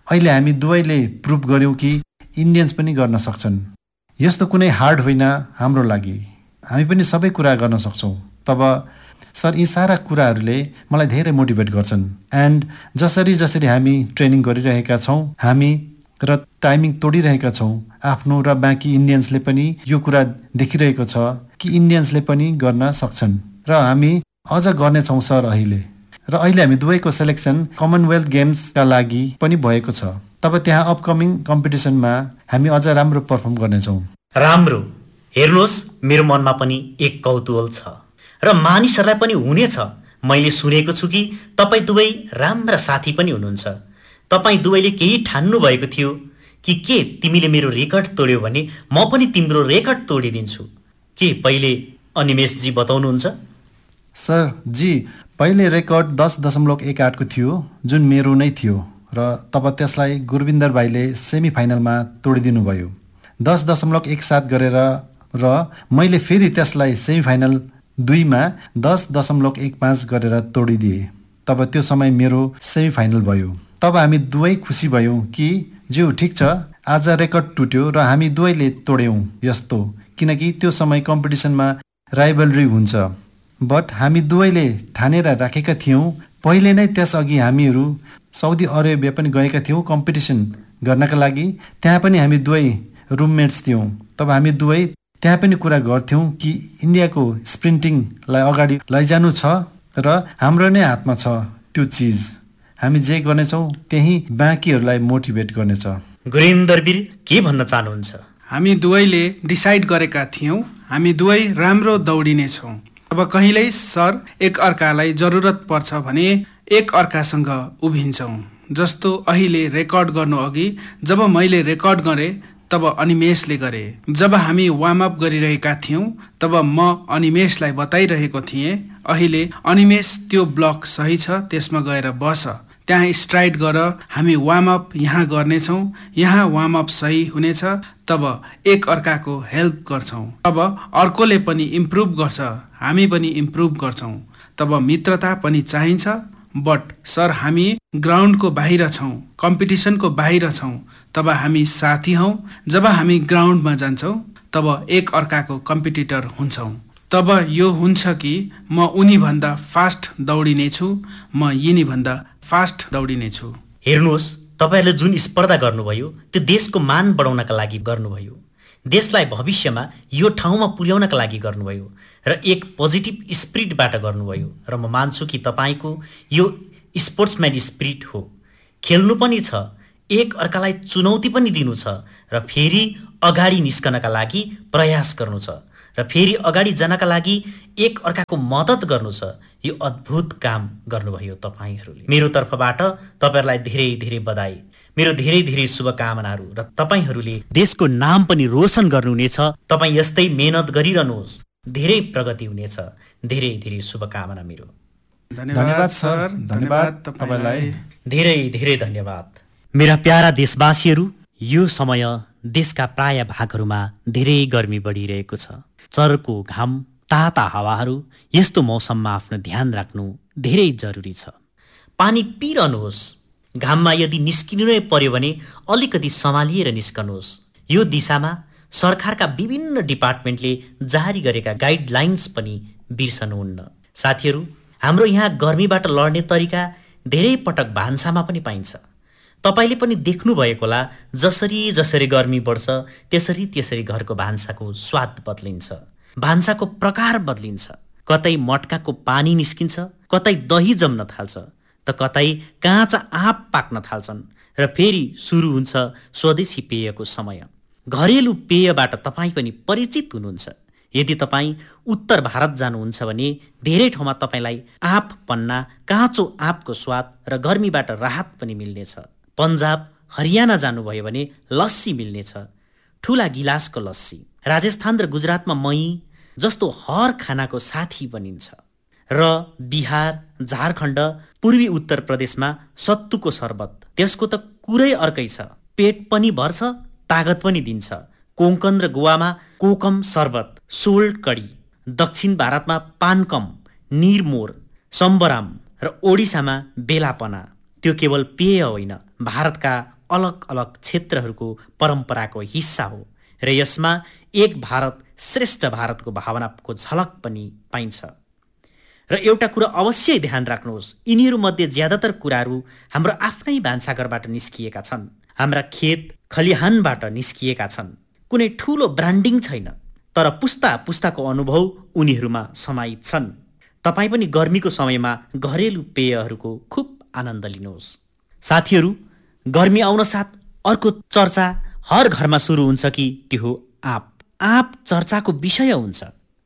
S5: अहिले हामी दुवैले प्रुभ गर्यौँ कि इन्डियन्स पनि गर्न सक्छन्। यस्तो कुनै हार्ड होइन हाम्रो लागि, हामी पनि सबै कुरा गर्न सक्छौँ। तब सर यी सारा कुराहरूले मलाई धेरै मोटिभेट गर्छन्। एन्ड जसरी हामी ट्रेनिङ गरिरहेका छौँ हामी र टाइमिङ तोडिरहेका छौँ आफ्नो, र बाँकी इन्डियन्सले पनि यो कुरा देखिरहेको छ कि इन्डियन्सले पनि गर्न सक्छन् र हामी अझ गर्नेछौँ सर अहिले। र अहिले हामी दुवैको सेलेक्सन कमनवेल्थ गेम्सका लागि पनि भएको छ। तब त्यहाँ अपकमिङ कम्पिटिसनमा हामी अझ राम्रो पर्फर्म गर्नेछौँ।
S4: राम्रो। हेर्नुहोस्, मेरो मनमा पनि एक कौतूहल छ र मानिसहरूलाई पनि हुनेछ। मैले सुनेको छु कि तपाईँ दुवै राम्रा साथी पनि हुनुहुन्छ। तपाईँ दुवैले केही ठान्नु भएको थियो कि के तिमीले मेरो रेकर्ड तोड्यौ भने म पनि तिम्रो रेकर्ड तोडिदिन्छु। के पहिले अनिमेशजी बताउनुहुन्छ?
S5: सर जी, पहिले रेकर्ड 10.18 को थियो जुन मेरो नै थियो, र तब त्यसलाई गुरविन्दर भाइले सेमी फाइनलमा तोडिदिनु भयो 10.17 गरेर, र मैले फेरि त्यसलाई सेमी फाइनल 2 मा 10.15 गरेर तोडिदिएँ। तब त्यो समय मेरो सेमी फाइनल भयो। तब हामी दुवै खुसी भयौँ कि ज्यू ठिक छ, आज रेकर्ड टुट्यो र हामी दुवैले तोड्यौँ यस्तो, किनकि त्यो समय कम्पिटिसनमा राइभलरी हुन्छ। बट हामी दुवैले ठानेर राखेका थियौँ पहिले नै। त्यसअघि हामीहरू साउदी अरेबिया पनि गएका थियौँ कम्पिटिसन गर्नका लागि। त्यहाँ पनि हामी दुवै रुममेट्स थियौँ। तब हामी दुवै त्यहाँ पनि कुरा गर्थ्यौँ कि इन्डियाको स्प्रिन्टिङलाई अगाडि लैजानु छ र हाम्रो नै हातमा छ त्यो चिज। हामी जे गर्नेछौँ त्यही बाँकीहरूलाई मोटिभेट गर्नेछ।
S4: गुरिन्दरवीर, के भन्न चाहनुहुन्छ?
S6: हामी दुवैले डिसाइड गरेका थियौँ हामी दुवै राम्रो दौडिनेछौँ। अब कहिल्यै सर एक अर्कालाई जरुरत पर्छ भने एक अर्कासँग उभिन्छौँ। जस्तो अहिले रेकर्ड गर्नु अघि जब मैले रेकर्ड गरेँ तब अनिमेशले गरे। जब हामी वार्म अप गरिरहेका थियौँ तब म अनिमेशलाई बताइरहेको थिएँ, अहिले अनिमेश त्यो ब्लक सही छ, त्यसमा गएर बस, त्यहाँ स्ट्राइड गर, हामी वार्म अप यहाँ गर्नेछौँ, यहाँ वार्म अप सही हुनेछ। तब एक अर्काको हेल्प गर्छौँ। अब अर्कोले पनि इम्प्रुभ गर्छ, हामी पनि इम्प्रुभ गर्छौँ। तब मित्रता पनि चाहिन्छ। बट सर हामी ग्राउन्डको बाहिर छौँ, कम्पिटिसनको बाहिर छौँ, तब हामी साथी हौँ। जब हामी ग्राउन्डमा जान्छौँ तब एक अर्काको कम्पिटिटर हुन्छौँ। तब यो हुन्छ कि म उनीभन्दा फास्ट दौडिनेछु, म यिनीभन्दा फास्ट दौडिनेछु।
S4: हेर्नुहोस्, तपाईँहरूले जुन स्पर्धा गर्नुभयो त्यो देशको मान बढाउनका लागि गर्नुभयो, देशलाई भविष्यमा यो ठाउँमा पुर्याउनका लागि गर्नुभयो र एक पोजिटिभ स्पिरिटबाट गर्नुभयो। र म मान्छु कि तपाईँको यो स्पोर्ट्सम्यान स्पिरिट हो। खेल्नु पनि छ, एक अर्कालाई चुनौती पनि दिनु छ, र फेरि अगाडि निस्कनका लागि प्रयास गर्नु छ, र फेरि अगाडि जानका लागि एक अर्काको मद्दत गर्नु छ। यो अद्भुत काम गर्नुभयो तपाईँहरूले। मेरो तर्फबाट तपाईँहरूलाई धेरै धेरै बधाई, मेरो धेरै धेरै शुभकामनाहरू, र तपाईँहरूले देशको नाम पनि रोशन गर्नुहुनेछ। तपाईँ यस्तै मेहनत गरिरहनुहोस्, धेरै प्रगति हुनेछ। धेरै धेरै शुभकामना मेरो।
S6: धन्यवाद सर, धन्यवाद तपाईँलाई,
S4: धेरै धेरै धन्यवाद। मेरा प्यारा देशवासीहरू, यो समय देशका प्राय भागहरूमा धेरै गर्मी बढिरहेको छ। चर्को घाम, ताता हावाहरू, यस्तो मौसममा आफ्नो ध्यान राख्नु धेरै जरुरी छ। पानी पिइरहनुहोस्। घाममा यदि निस्किनु नै पर्यो भने अलिकति सम्हालिएर निस्कनुहोस्। यो दिशामा सरकारका विभिन्न डिपार्टमेन्टले जारी गरेका गाइडलाइन्स पनि बिर्सनुहुन्न। साथीहरू, हाम्रो यहाँ गर्मीबाट लड्ने तरिका धेरै पटक भान्सामा पनि पाइन्छ। तपाईँले पनि देख्नुभएको होला, जसरी जसरी गर्मी बढ्छ त्यसरी त्यसरी घरको भान्साको स्वाद बदलिन्छ, भान्साको प्रकार बदलिन्छ। कतै मटकाको पानी निस्किन्छ, कतै दही जम्न थाल्छ, त कतै काँचा आँप पाक्न थाल्छन्, र फेरि सुरु हुन्छ स्वदेशी पेयको समय। घरेलु पेयबाट तपाईँ पनि परिचित हुनुहुन्छ। यदि तपाईँ उत्तर भारत जानुहुन्छ भने धेरै ठाउँमा तपाईँलाई आँप पन्ना, काँचो आँपको स्वाद र गर्मीबाट राहत पनि मिल्नेछ। पन्जाब, हरियाणा जानुभयो भने लस्सी मिल्नेछ, ठुला गिलासको लस्सी। राजस्थान र गुजरातमा मही जस्तो हर खानाको साथी बनिन्छ। र बिहार, झारखण्ड, पूर्वी उत्तर प्रदेशमा सत्तुको शरबत, त्यसको त कुरै अर्कै छ। पेट पनि भर्छ, तागत पनि दिन्छ। कोंकण र गोवामा कोकम शरबत, सोल्ट कडी। दक्षिण भारतमा पानकम, निरमोर, सम्बराम, र ओडिसामा बेलापना। त्यो केवल पेय होइन, भारतका अलग अलग क्षेत्रहरूको परम्पराको हिस्सा हो र यसमा एक भारत श्रेष्ठ भारतको भावनाको झलक पनि पाइन्छ। र एउटा कुरा अवश्य ध्यान राख्नुहोस्, यिनीहरूमध्ये ज्यादातर कुराहरू हाम्रो आफ्नै भान्साघरबाट निस्किएका छन्, हाम्रा खेत खलिहानबाट निस्किएका छन्। कुनै ठूलो ब्रान्डिङ छैन, तर पुस्ता पुस्ताको अनुभव उनीहरूमा समाहित छन्। तपाईँ पनि गर्मीको समयमा घरेलु पेयहरूको खुब आनन्द लिनुहोस्। साथीहरू, गर्मी आउन साथ अर्को चर्चा हर घरमा सुरु हुन्छ कि त्यो हो आँप। आँप चर्चाको विषय हुन्छ।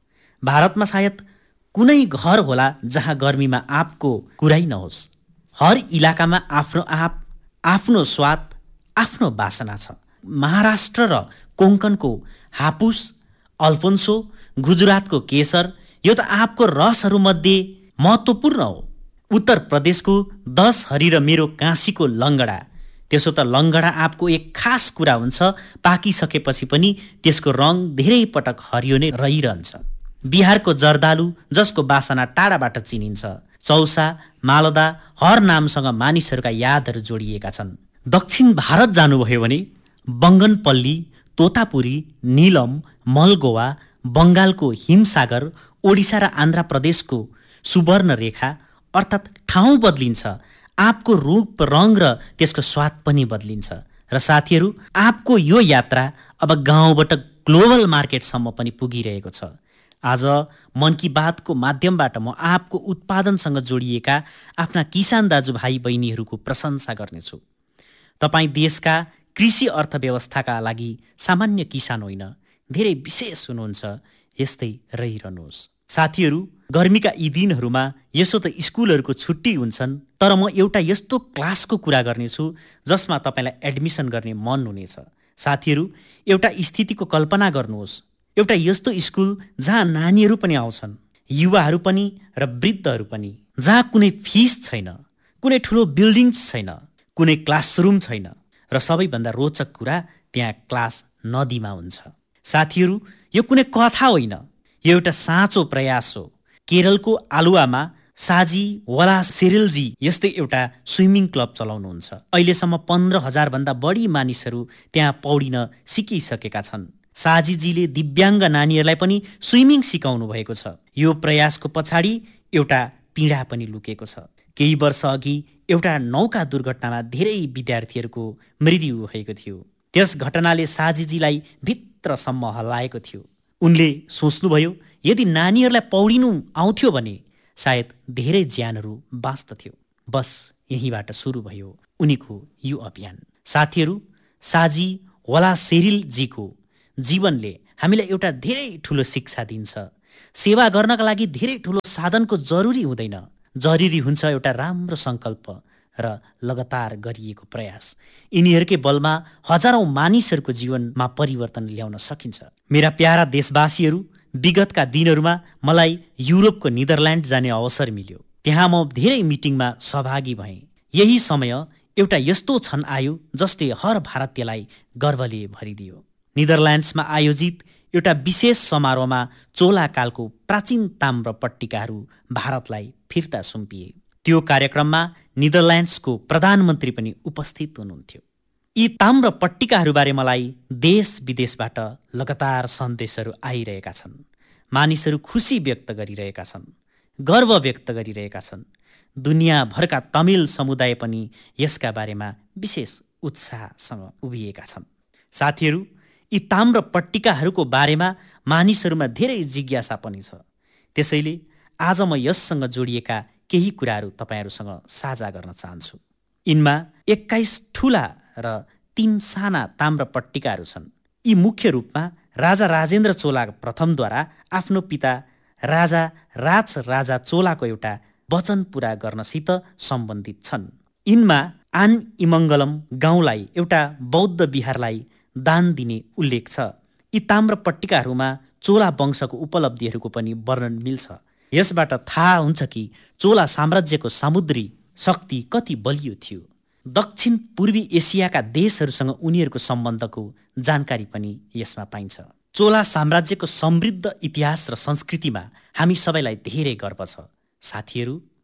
S4: भारतमा सायद कुनै घर होला जहाँ गर्मीमा आँपको कुरै नहोस्। हर इलाकामा आफ्नो आँप, आफ्नो स्वाद, आफ्नो बासना छ। महाराष्ट्र र कोंकणको हापुस, अल्फोन्सो, गुजरातको केसर, यो त आँपको रसहरूमध्ये महत्त्वपूर्ण हो। उत्तर प्रदेशको 10 हरी र मेरो काशीको लङ्गडा, त्यसो त लङ्गडा आँपको एक खास कुरा हुन्छ, पाकिसकेपछि पनि त्यसको रङ धेरै पटक हरियो नै रहिरहन्छ। बिहारको जर्दालु, जसको बासना टाढाबाट चिनिन्छ, चौसा, मालदा, हर नामसँग मानिसहरूका यादहरू जोडिएका छन्। दक्षिण भारत जानुभयो भने बङ्गनपल्ली, तोतापुरी, नीलम, मलगोवा, बङ्गालको हिमसागर, ओडिसा र आन्ध्र प्रदेशको सुवर्णरेखा, अर्थात् ठाउँ बदलिन्छ, आँपको रूप, रङ र त्यसको स्वाद पनि बदलिन्छ। र साथीहरू, आँपको यो यात्रा अब गाउँबाट ग्लोबल मार्केटसम्म पनि पुगिरहेको छ। आज मन की बातको माध्यमबाट म आँपको उत्पादनसँग जोडिएका आफ्ना किसान दाजुभाइ बहिनीहरूको प्रशंसा गर्नेछु। तपाईँ देशका कृषि अर्थव्यवस्थाका लागि सामान्य किसान होइन, धेरै विशेष हुनुहुन्छ। यस्तै रहिरहनुहोस्। साथीहरू, गर्मीका यी दिनहरूमा यसो त स्कुलहरूको छुट्टी हुन्छन्, तर म एउटा यस्तो क्लासको कुरा गर्नेछु जसमा तपाईँलाई एडमिसन गर्ने मन हुनेछ। साथीहरू, एउटा स्थितिको कल्पना गर्नुहोस्, एउटा यस्तो स्कुल जहाँ नानीहरू पनि आउँछन्, युवाहरू पनि र वृद्धहरू पनि, जहाँ कुनै फिस छैन, कुनै ठुलो बिल्डिङ छैन, कुनै क्लासरुम छैन, र सबैभन्दा रोचक कुरा त्यहाँ क्लास नदीमा हुन्छ। साथीहरू, यो कुनै कथा होइन, यो एउटा साँचो प्रयास हो। केरलको आलुवामा साजी वला सेरिलजी यस्तै एउटा स्विमिङ क्लब चलाउनुहुन्छ। अहिलेसम्म 15,000 भन्दा बढी मानिसहरू त्यहाँ पौडिन सिकिसकेका छन्। साजीजीले दिव्याङ्ग नानीहरूलाई पनि स्विमिङ सिकाउनु भएको छ। यो प्रयासको पछाडि एउटा पीडा पनि लुकेको छ। केही वर्ष अघि एउटा नौका दुर्घटनामा धेरै विद्यार्थीहरूको मृत्यु भएको थियो। त्यस घटनाले साजीजीलाई भित्रसम्म हल्लाएको थियो। उनले सोच्नुभयो, यदि नानीहरूलाई पौडिनु आउँथ्यो भने सायद धेरै ज्यानहरू बाँच्दथ्यो। बस यहीँबाट सुरु भयो उनीको यो अभियान। साथीहरू, साजी वला सेरिलजीको जीवनले हामीलाई एउटा धेरै ठुलो शिक्षा दिन्छ। सेवा गर्नका लागि धेरै ठुलो साधनको जरुरी हुँदैन, जरुरी हुन्छ एउटा राम्रो सङ्कल्प र लगातार गरिएको प्रयास। यिनीहरूकै बलमा हजारौं मानिसहरूको जीवनमा परिवर्तन ल्याउन सकिन्छ। मेरा प्यारा देशवासीहरू, विगतका दिनहरूमा मलाई युरोपको निदरल्यान्ड जाने अवसर मिल्यो। त्यहाँ म धेरै मिटिङमा सहभागी भएँ। यही समय एउटा यस्तो क्षण आयो जसले हर भारतीयलाई गर्वले भरिदियो। निदरल्यान्ड्समा आयोजित एउटा विशेष समारोहमा चोला कालको प्राचीन ताम्र पट्टिकाहरू भारतलाई फिर्ता सुम्पिए। त्यो कार्यक्रममा निदरल्यान्ड्सको प्रधानमन्त्री पनि उपस्थित हुनुहुन्थ्यो। यी ताम्र पट्टिकाहरूबारे मलाई देश विदेशबाट लगातार सन्देशहरू आइरहेका छन्। मानिसहरू खुसी व्यक्त गरिरहेका छन्, गर्व व्यक्त गरिरहेका छन्। दुनियाँभरका तमिल समुदाय पनि यसका बारेमा विशेष उत्साहसँग उभिएका छन्। साथीहरू, यी ताम्र पट्टिकाहरूको बारेमा मानिसहरूमा धेरै जिज्ञासा पनि छ। त्यसैले आज म यससँग जोडिएका केही कुराहरू तपाईँहरूसँग साझा गर्न चाहन्छु। यिनमा 21 ठुला र 3 साना ताम्र पट्टिकाहरू छन्। यी मुख्य रूपमा राजा राजेन्द्र चोला प्रथमद्वारा आफ्नो पिता राजा राजा चोलाको एउटा वचन पूरा गर्नसित सम्बन्धित छन्। यिनमा आन इमङ्गलम गाउँलाई एउटा बौद्ध विहारलाई दान दिने उल्लेख छ। यी ताम्र पट्टिकाहरूमा चोला वंशको उपलब्धिहरूको पनि वर्णन मिल्छ। यसबाट थाहा हुन्छ कि चोला साम्राज्यको समुद्री शक्ति कति बलियो थियो। दक्षिण पूर्वी एसियाका देशहरूसँग उनीहरूको सम्बन्धको जानकारी पनि यसमा पाइन्छ। चोला साम्राज्यको समृद्ध इतिहास र संस्कृतिमा हामी सबैलाई धेरै गर्व छ। साथीहरू,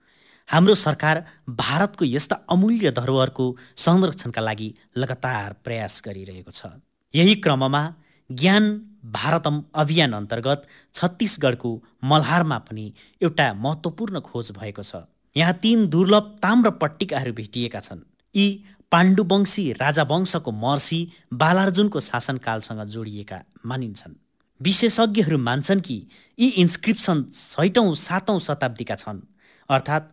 S4: हाम्रो सरकार भारतको यस्ता अमूल्य धरोहरको संरक्षणका लागि लगातार प्रयास गरिरहेको छ। यही क्रममा ज्ञान भारतम अभियान अन्तर्गत छत्तीसगढको मल्हारमा पनि एउटा महत्त्वपूर्ण खोज भएको छ। यहाँ 3 दुर्लभ ताम्र पट्टिकाहरू भेटिएका छन्। यी पाण्डुवंशी राजावंशको महर्षि बालार्जुनको शासनकालसँग जोडिएका मानिन्छन्। विशेषज्ञहरू मान्छन् कि यी इन्स्क्रिप्सन 6औं 7औं शताब्दीका छन्, अर्थात्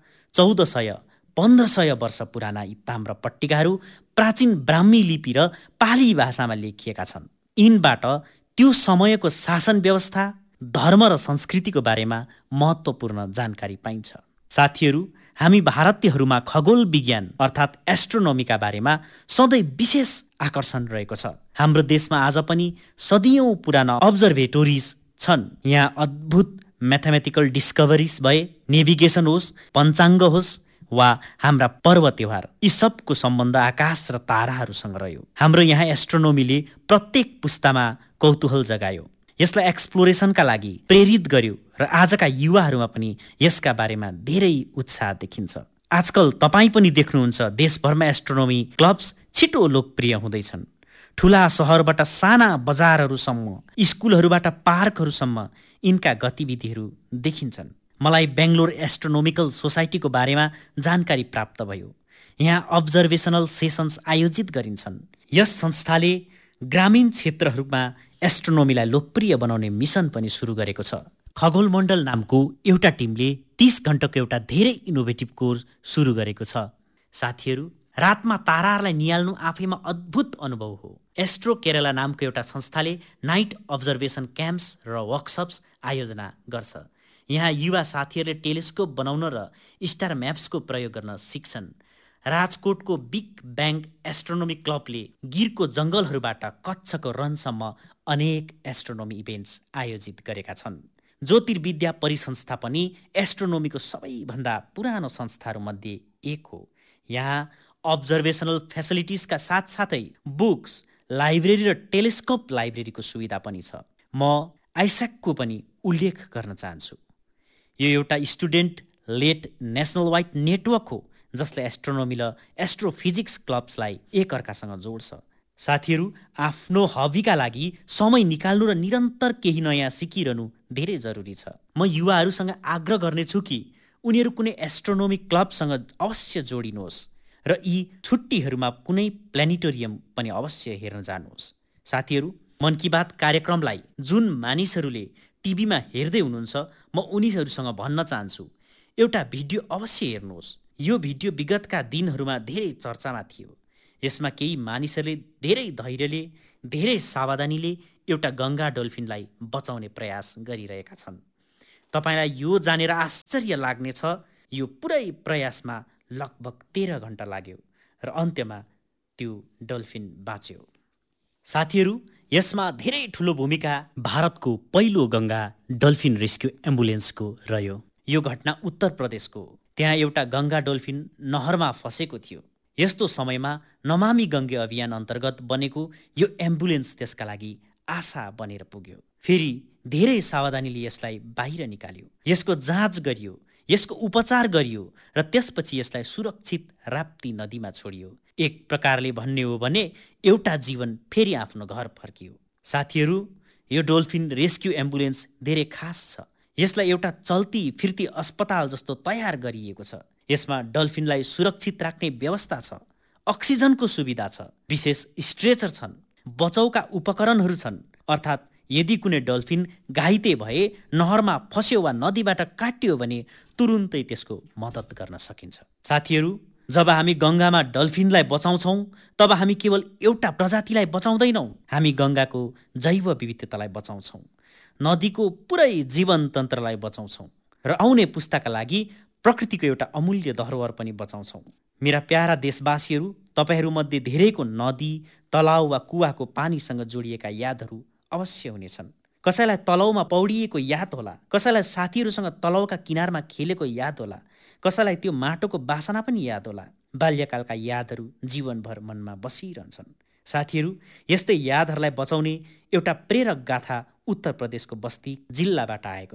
S4: 1400-1500 वर्ष पुराना। यी ताम्र पट्टिकाहरू प्राचीन ब्राह्मी लिपि र पाली भाषामा लेखिएका छन्। यिनबाट त्यो समयको शासन व्यवस्था, धर्म र संस्कृतिको बारेमा महत्त्वपूर्ण जानकारी पाइन्छ। साथीहरू, हामी भारतीयहरूमा खगोल विज्ञान अर्थात् एस्ट्रोनोमीका बारेमा सधैँ विशेष आकर्षण रहेको छ। हाम्रो देशमा आज पनि सदियौं पुराना अब्जर्भेटोरिज छन्। यहाँ अद्भुत म्याथमेटिकल डिस्कभरिज भए, नेभिगेसन होस्, पञ्चाङ्ग होस् वा हाम्रा पर्व त्योहार, यी सबको सम्बन्ध आकाश र ताराहरूसँग रह्यो। हाम्रो यहाँ एस्ट्रोनोमीले प्रत्येक पुस्तामा कौतूहल जगायो, यसलाई एक्सप्लोरेसनका लागि प्रेरित गर्यो र आजका युवाहरूमा पनि यसका बारेमा धेरै उत्साह देखिन्छ। आजकल तपाईँ पनि देख्नुहुन्छ देशभरमा एस्ट्रोनोमी क्लब्स छिटो लोकप्रिय हुँदैछन्। ठुला सहरबाट साना बजारहरूसम्म, स्कुलहरूबाट पार्कहरूसम्म यिनका गतिविधिहरू देखिन्छन्। मलाई बेङ्गलोर एस्ट्रोनोमिकल सोसाइटीको बारेमा जानकारी प्राप्त भयो। यहाँ अब्जर्भेसनल सेसन्स आयोजित गरिन्छन्। यस संस्थाले ग्रामीण क्षेत्रहरूमा एस्ट्रोनोमीलाई लोकप्रिय बनाउने मिसन पनि सुरु गरेको छ। खगोलमण्डल नामको एउटा टिमले 30 घण्टाको एउटा धेरै इनोभेटिभ कोर्स सुरु गरेको छ। साथीहरू, रातमा ताराहरूलाई निहाल्नु आफैमा अद्भुत अनुभव हो। एस्ट्रो केरला नामको एउटा संस्थाले नाइट अब्जर्भेसन क्याम्प्स र वर्कसप्स आयोजना गर्छ। यहाँ युवा साथीहरूले टेलिस्कोप बनाउन र स्टार म्याप्सको प्रयोग गर्न सिक्छन्। राजकोटको बिग ब्याङ एस्ट्रोनोमी क्लबले गिरको जङ्गलहरूबाट कच्छको रनसम्म अनेक एस्ट्रोनोमी इभेन्ट्स आयोजित गरेका छन्। ज्योतिर्विद्या परिसंस्था पनि एस्ट्रोनोमीको सबैभन्दा पुरानो संस्थाहरूमध्ये एक हो। यहाँ अब्जर्भेसनल फेसिलिटिजका साथसाथै बुक्स, लाइब्रेरी र टेलिस्कोप लाइब्रेरीको सुविधा पनि छ। म आइस्याकको पनि उल्लेख गर्न चाहन्छु। यो एउटा student led national wide network हो जसले एस्ट्रोनोमी र एस्ट्रोफिजिक्स क्लब्सलाई एकअर्कासँग जोड्छ। साथीहरू, आफ्नो हबीका लागि समय निकाल्नु र निरन्तर केही नयाँ सिकिरहनु धेरै जरुरी छ। म युवाहरूसँग आग्रह गर्नेछु कि उनीहरू कुनै एस्ट्रोनोमी क्लबसँग अवश्य जोडिनुहोस् र यी छुट्टीहरूमा कुनै प्लानेटोरियम पनि अवश्य हेर्न जानुहोस्। साथीहरू, मन की बात कार्यक्रमलाई जुन मानिसहरूले टिभीमा हेर्दै हुनुहुन्छ, म उनीहरूसँग भन्न चाहन्छु, एउटा भिडियो अवश्य हेर्नुहोस्। यो भिडियो विगतका दिनहरूमा धेरै चर्चामा थियो। यसमा केही मानिसहरूले धेरै धैर्यले, धेरै सावधानीले एउटा गङ्गा डल्फिनलाई बचाउने प्रयास गरिरहेका छन्। तपाईँलाई यो जानेर आश्चर्य लाग्नेछ, यो पुरै प्रयासमा लगभग 13 घण्टा लाग्यो र अन्त्यमा त्यो डल्फिन बाँच्यो। साथीहरू, यसमा धेरै ठुलो भूमिका भारतको पहिलो गङ्गा डल्फिन रेस्क्यु एम्बुलेन्सको रह्यो। यो घटना उत्तर प्रदेशको हो। त्यहाँ एउटा गङ्गा डल्फिन नहरमा फसेको थियो। यस्तो समयमा नमामि गङ्गे अभियान अन्तर्गत बनेको यो एम्बुलेन्स त्यसका लागि आशा बनेर पुग्यो। फेरि धेरै सावधानीले यसलाई बाहिर निकाल्यो, यसको जाँच गरियो, यसको उपचार गरियो र त्यसपछि यसलाई सुरक्षित राप्ती नदीमा छोडियो। एक प्रकारले भन्ने हो भने एउटा जीवन फेरि आफ्नो घर फर्कियो। साथीहरू, यो डल्फिन रेस्क्यु एम्बुलेन्स धेरै खास छ। यसलाई एउटा चल्ती फिर्ती अस्पताल जस्तो तयार गरिएको छ। यसमा डल्फिनलाई सुरक्षित राख्ने व्यवस्था छ, अक्सिजनको सुविधा छ, विशेष स्ट्रेचर छन्, बचाउका उपकरणहरू छन्। अर्थात् यदि कुनै डल्फिन घाइते भए, नहरमा फस्यो वा नदीबाट काटियो भने तुरुन्तै त्यसको मद्दत गर्न सकिन्छ। साथीहरू, जब हामी गङ्गामा डल्फिनलाई बचाउँछौँ तब हामी केवल एउटा प्रजातिलाई बचाउँदैनौँ, हामी गङ्गाको जैव विविधतालाई बचाउँछौँ, नदीको पुरै जीवन तन्त्रलाई बचाउँछौँ र आउने पुस्ताका लागि प्रकृतिको एउटा अमूल्य धरोहर पनि बचाउँछौँ। मेरा प्यारा देशवासीहरू, तपाईँहरूमध्ये धेरैको नदी, तलाउ वा कुवाको पानीसँग जोडिएका यादहरू अवश्य हुनेछन्। कसैलाई तलाउमा पौडिएको याद होला, कसैलाई साथीहरूसँग तलाउका किनारमा खेलेको याद होला, कसैलाई त्यो माटोको बासना पनि याद होला। बाल्यकालका यादहरू जीवनभर मनमा बसिरहन्छन्। साथीहरू, यस्तै यादहरूलाई बचाउने एउटा प्रेरक गाथा उत्तर प्रदेशको बस्ती जिल्लाबाट आएको छ।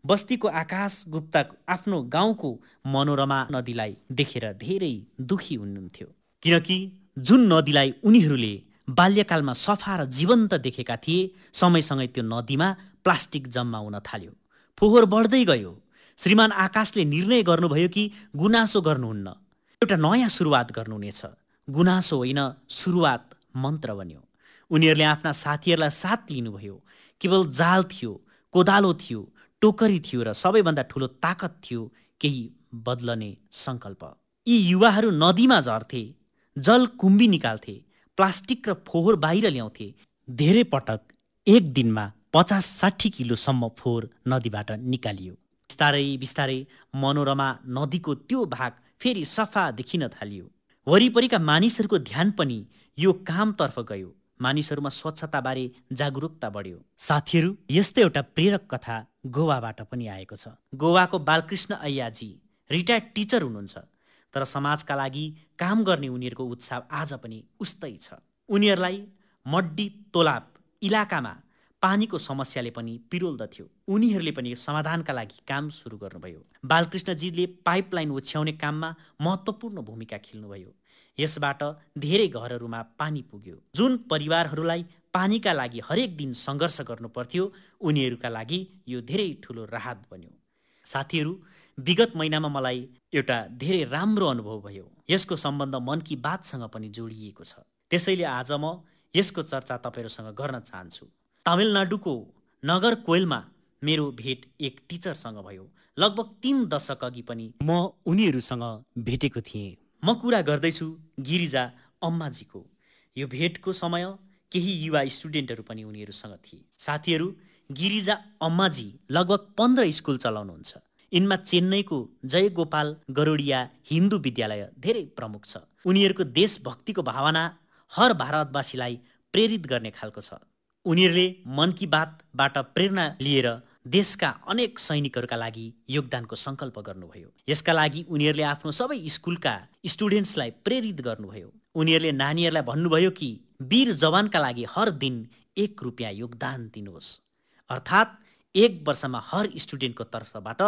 S4: बस्तीको आकाश गुप्ता आफ्नो गाउँको मनोरमा नदीलाई देखेर धेरै दुखी हुनुहुन्थ्यो, किनकि जुन नदीलाई उनीहरूले बाल्यकालमा सफा र जीवन्त देखेका थिए, समयसँगै त्यो नदीमा प्लास्टिक जम्मा हुन थाल्यो। फोहोर बढ्दै गयो। श्रीमान आकाशले निर्णय गर्नुभयो कि गुनासो गर्नुहुन्न, एउटा नयाँ सुरुवात गर्नुहुनेछ। गुनासो होइन, सुरुवात मन्त्र बन्यो। उनीहरूले आफ्ना साथीहरूलाई साथ लिनुभयो। केवल जाल थियो, कोदालो थियो, टोकरी थियो र सबैभन्दा ठुलो ताकत थियो केही बदलने सङ्कल्प। यी युवाहरू नदीमा झर्थे, जल कुम्बी निकाल्थे, प्लास्टिक र फोहोर बाहिर ल्याउँथे। धेरै पटक एक दिनमा 50-60 किलोसम्म फोहोर नदीबाट निकालियो। बिस्तारै बिस्तारै मनोरमा नदीको त्यो भाग फेरि सफा देखिन थालियो। वरिपरिका मानिसहरूको ध्यान पनि यो कामतर्फ गयो। मानिसहरूमा स्वच्छताबारे जागरुकता बढ्यो। साथीहरू, यस्तै एउटा प्रेरक कथा गोवाबाट पनि आएको छ। गोवाको बालकृष्ण अय्याजी रिटायर्ड टिचर हुनुहुन्छ, तर समाजका लागि काम गर्ने उनीहरूको उत्साह आज पनि उस्तै छ। उनीहरूलाई मड्डी तोलाब इलाकामा पानीको समस्याले पनि पिरोल्दथ्यो। उनीहरूले पनि समाधानका लागि काम सुरु गर्नुभयो। बालकृष्णजीले पाइपलाइन ओछ्याउने काममा महत्त्वपूर्ण भूमिका खेल्नुभयो। यसबाट धेरै घरहरूमा पानी पुग्यो। जुन परिवारहरूलाई पानीका लागि हरेक दिन सङ्घर्ष गर्नु पर्थ्यो, उनीहरूका लागि यो धेरै ठुलो राहत बन्यो। साथीहरू, विगत महिनामा मलाई एउटा धेरै राम्रो अनुभव भयो। यसको सम्बन्ध मन की बातसँग पनि जोडिएको छ। त्यसैले आज म यसको चर्चा तपाईँहरूसँग गर्न चाहन्छु। तमिलनाडुको नगरकोइलमा मेरो भेट एक टिचरसँग भयो। लगभग 3 दशक अघि पनि म उनीहरूसँग भेटेको थिएँ। म कुरा गर्दैछु गिरिजा अम्माजीको। यो भेटको समय केही युवा स्टुडेन्टहरू पनि उनीहरूसँग थिए। साथीहरू, गिरिजा अम्माजी लगभग 15 स्कुल चलाउनुहुन्छ। यिनमा चेन्नईको जयगोपाल गरोडिया हिन्दू विद्यालय धेरै प्रमुख छ। उनीहरूको देशभक्तिको भावना हर भारतवासीलाई प्रेरित गर्ने खालको छ। उनीहरूले मन की बातबाट प्रेरणा लिएर देशका अनेक सैनिकहरूका लागि योगदानको सङ्कल्प गर्नुभयो। यसका लागि उनीहरूले आफ्नो सबै स्कुलका स्टुडेन्ट्सलाई प्रेरित गर्नुभयो। उनीहरूले नानीहरूलाई भन्नुभयो कि वीर जवानका लागि हर दिन 1 रुपियाँ योगदान दिनुहोस्। अर्थात् 1 वर्षमा हर स्टुडेन्टको तर्फबाट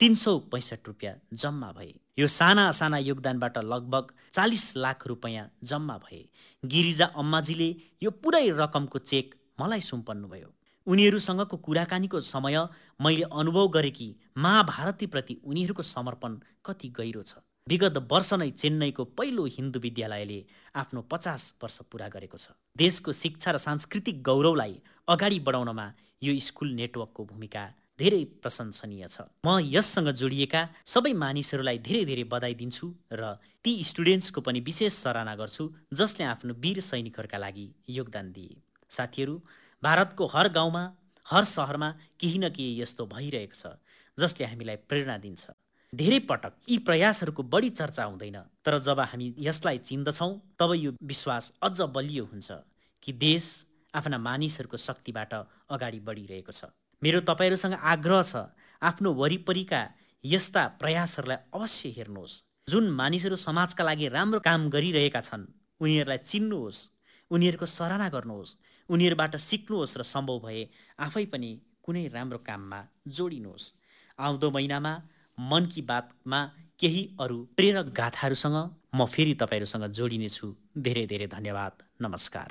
S4: 365 रुपियाँ जम्मा भए। यो साना साना योगदानबाट लगभग 40 लाख रुपियाँ जम्मा भए। गिरिजा अम्माजीले यो पुरै रकमको चेक मलाई सुम्पन्नुभयो। उनीहरूसँगको कुराकानीको समय मैले अनुभव गरेँ कि महाभारतीप्रति उनीहरूको समर्पण कति गहिरो छ। विगत वर्ष नै चेन्नईको पहिलो हिन्दू विद्यालयले आफ्नो 50 वर्ष पुरा गरेको छ। देशको शिक्षा र सांस्कृतिक गौरवलाई अगाडि बढाउनमा यो स्कुल नेटवर्कको भूमिका धेरै प्रशंसनीय छ। म यससँग जोडिएका सबै मानिसहरूलाई धेरै धेरै बधाई दिन्छु र ती स्टुडेन्ट्सको पनि विशेष सराहना गर्छु जसले आफ्नो वीर सैनिकहरूका लागि योगदान दिए। साथीहरू, भारतको हर गाउँमा, हर सहरमा केही न केही यस्तो भइरहेको छ जसले हामीलाई प्रेरणा दिन्छ। धेरै पटक यी प्रयासहरूको बढी चर्चा हुँदैन, तर जब हामी यसलाई चिन्दछौँ तब यो विश्वास अझ बलियो हुन्छ कि देश आफ्ना मानिसहरूको शक्तिबाट अगाडि बढिरहेको छ। मेरो तपाईँहरूसँग आग्रह छ, आफ्नो वरिपरिका यस्ता प्रयासहरूलाई अवश्य हेर्नुहोस्। जुन मानिसहरू समाजका लागि राम्रो काम गरिरहेका छन् उनीहरूलाई चिन्नुहोस्, उनीहरूको सराहना गर्नुहोस्, उनीहरूबाट सिक्नुहोस् र सम्भव भए आफै पनि कुनै राम्रो काममा जोडिनुहोस्। आउँदो महिनामा मन की बातमा केही अरू प्रेरक गाथाहरूसँग म फेरि तपाईँहरूसँग जोडिनेछु। धेरै धेरै धन्यवाद। नमस्कार।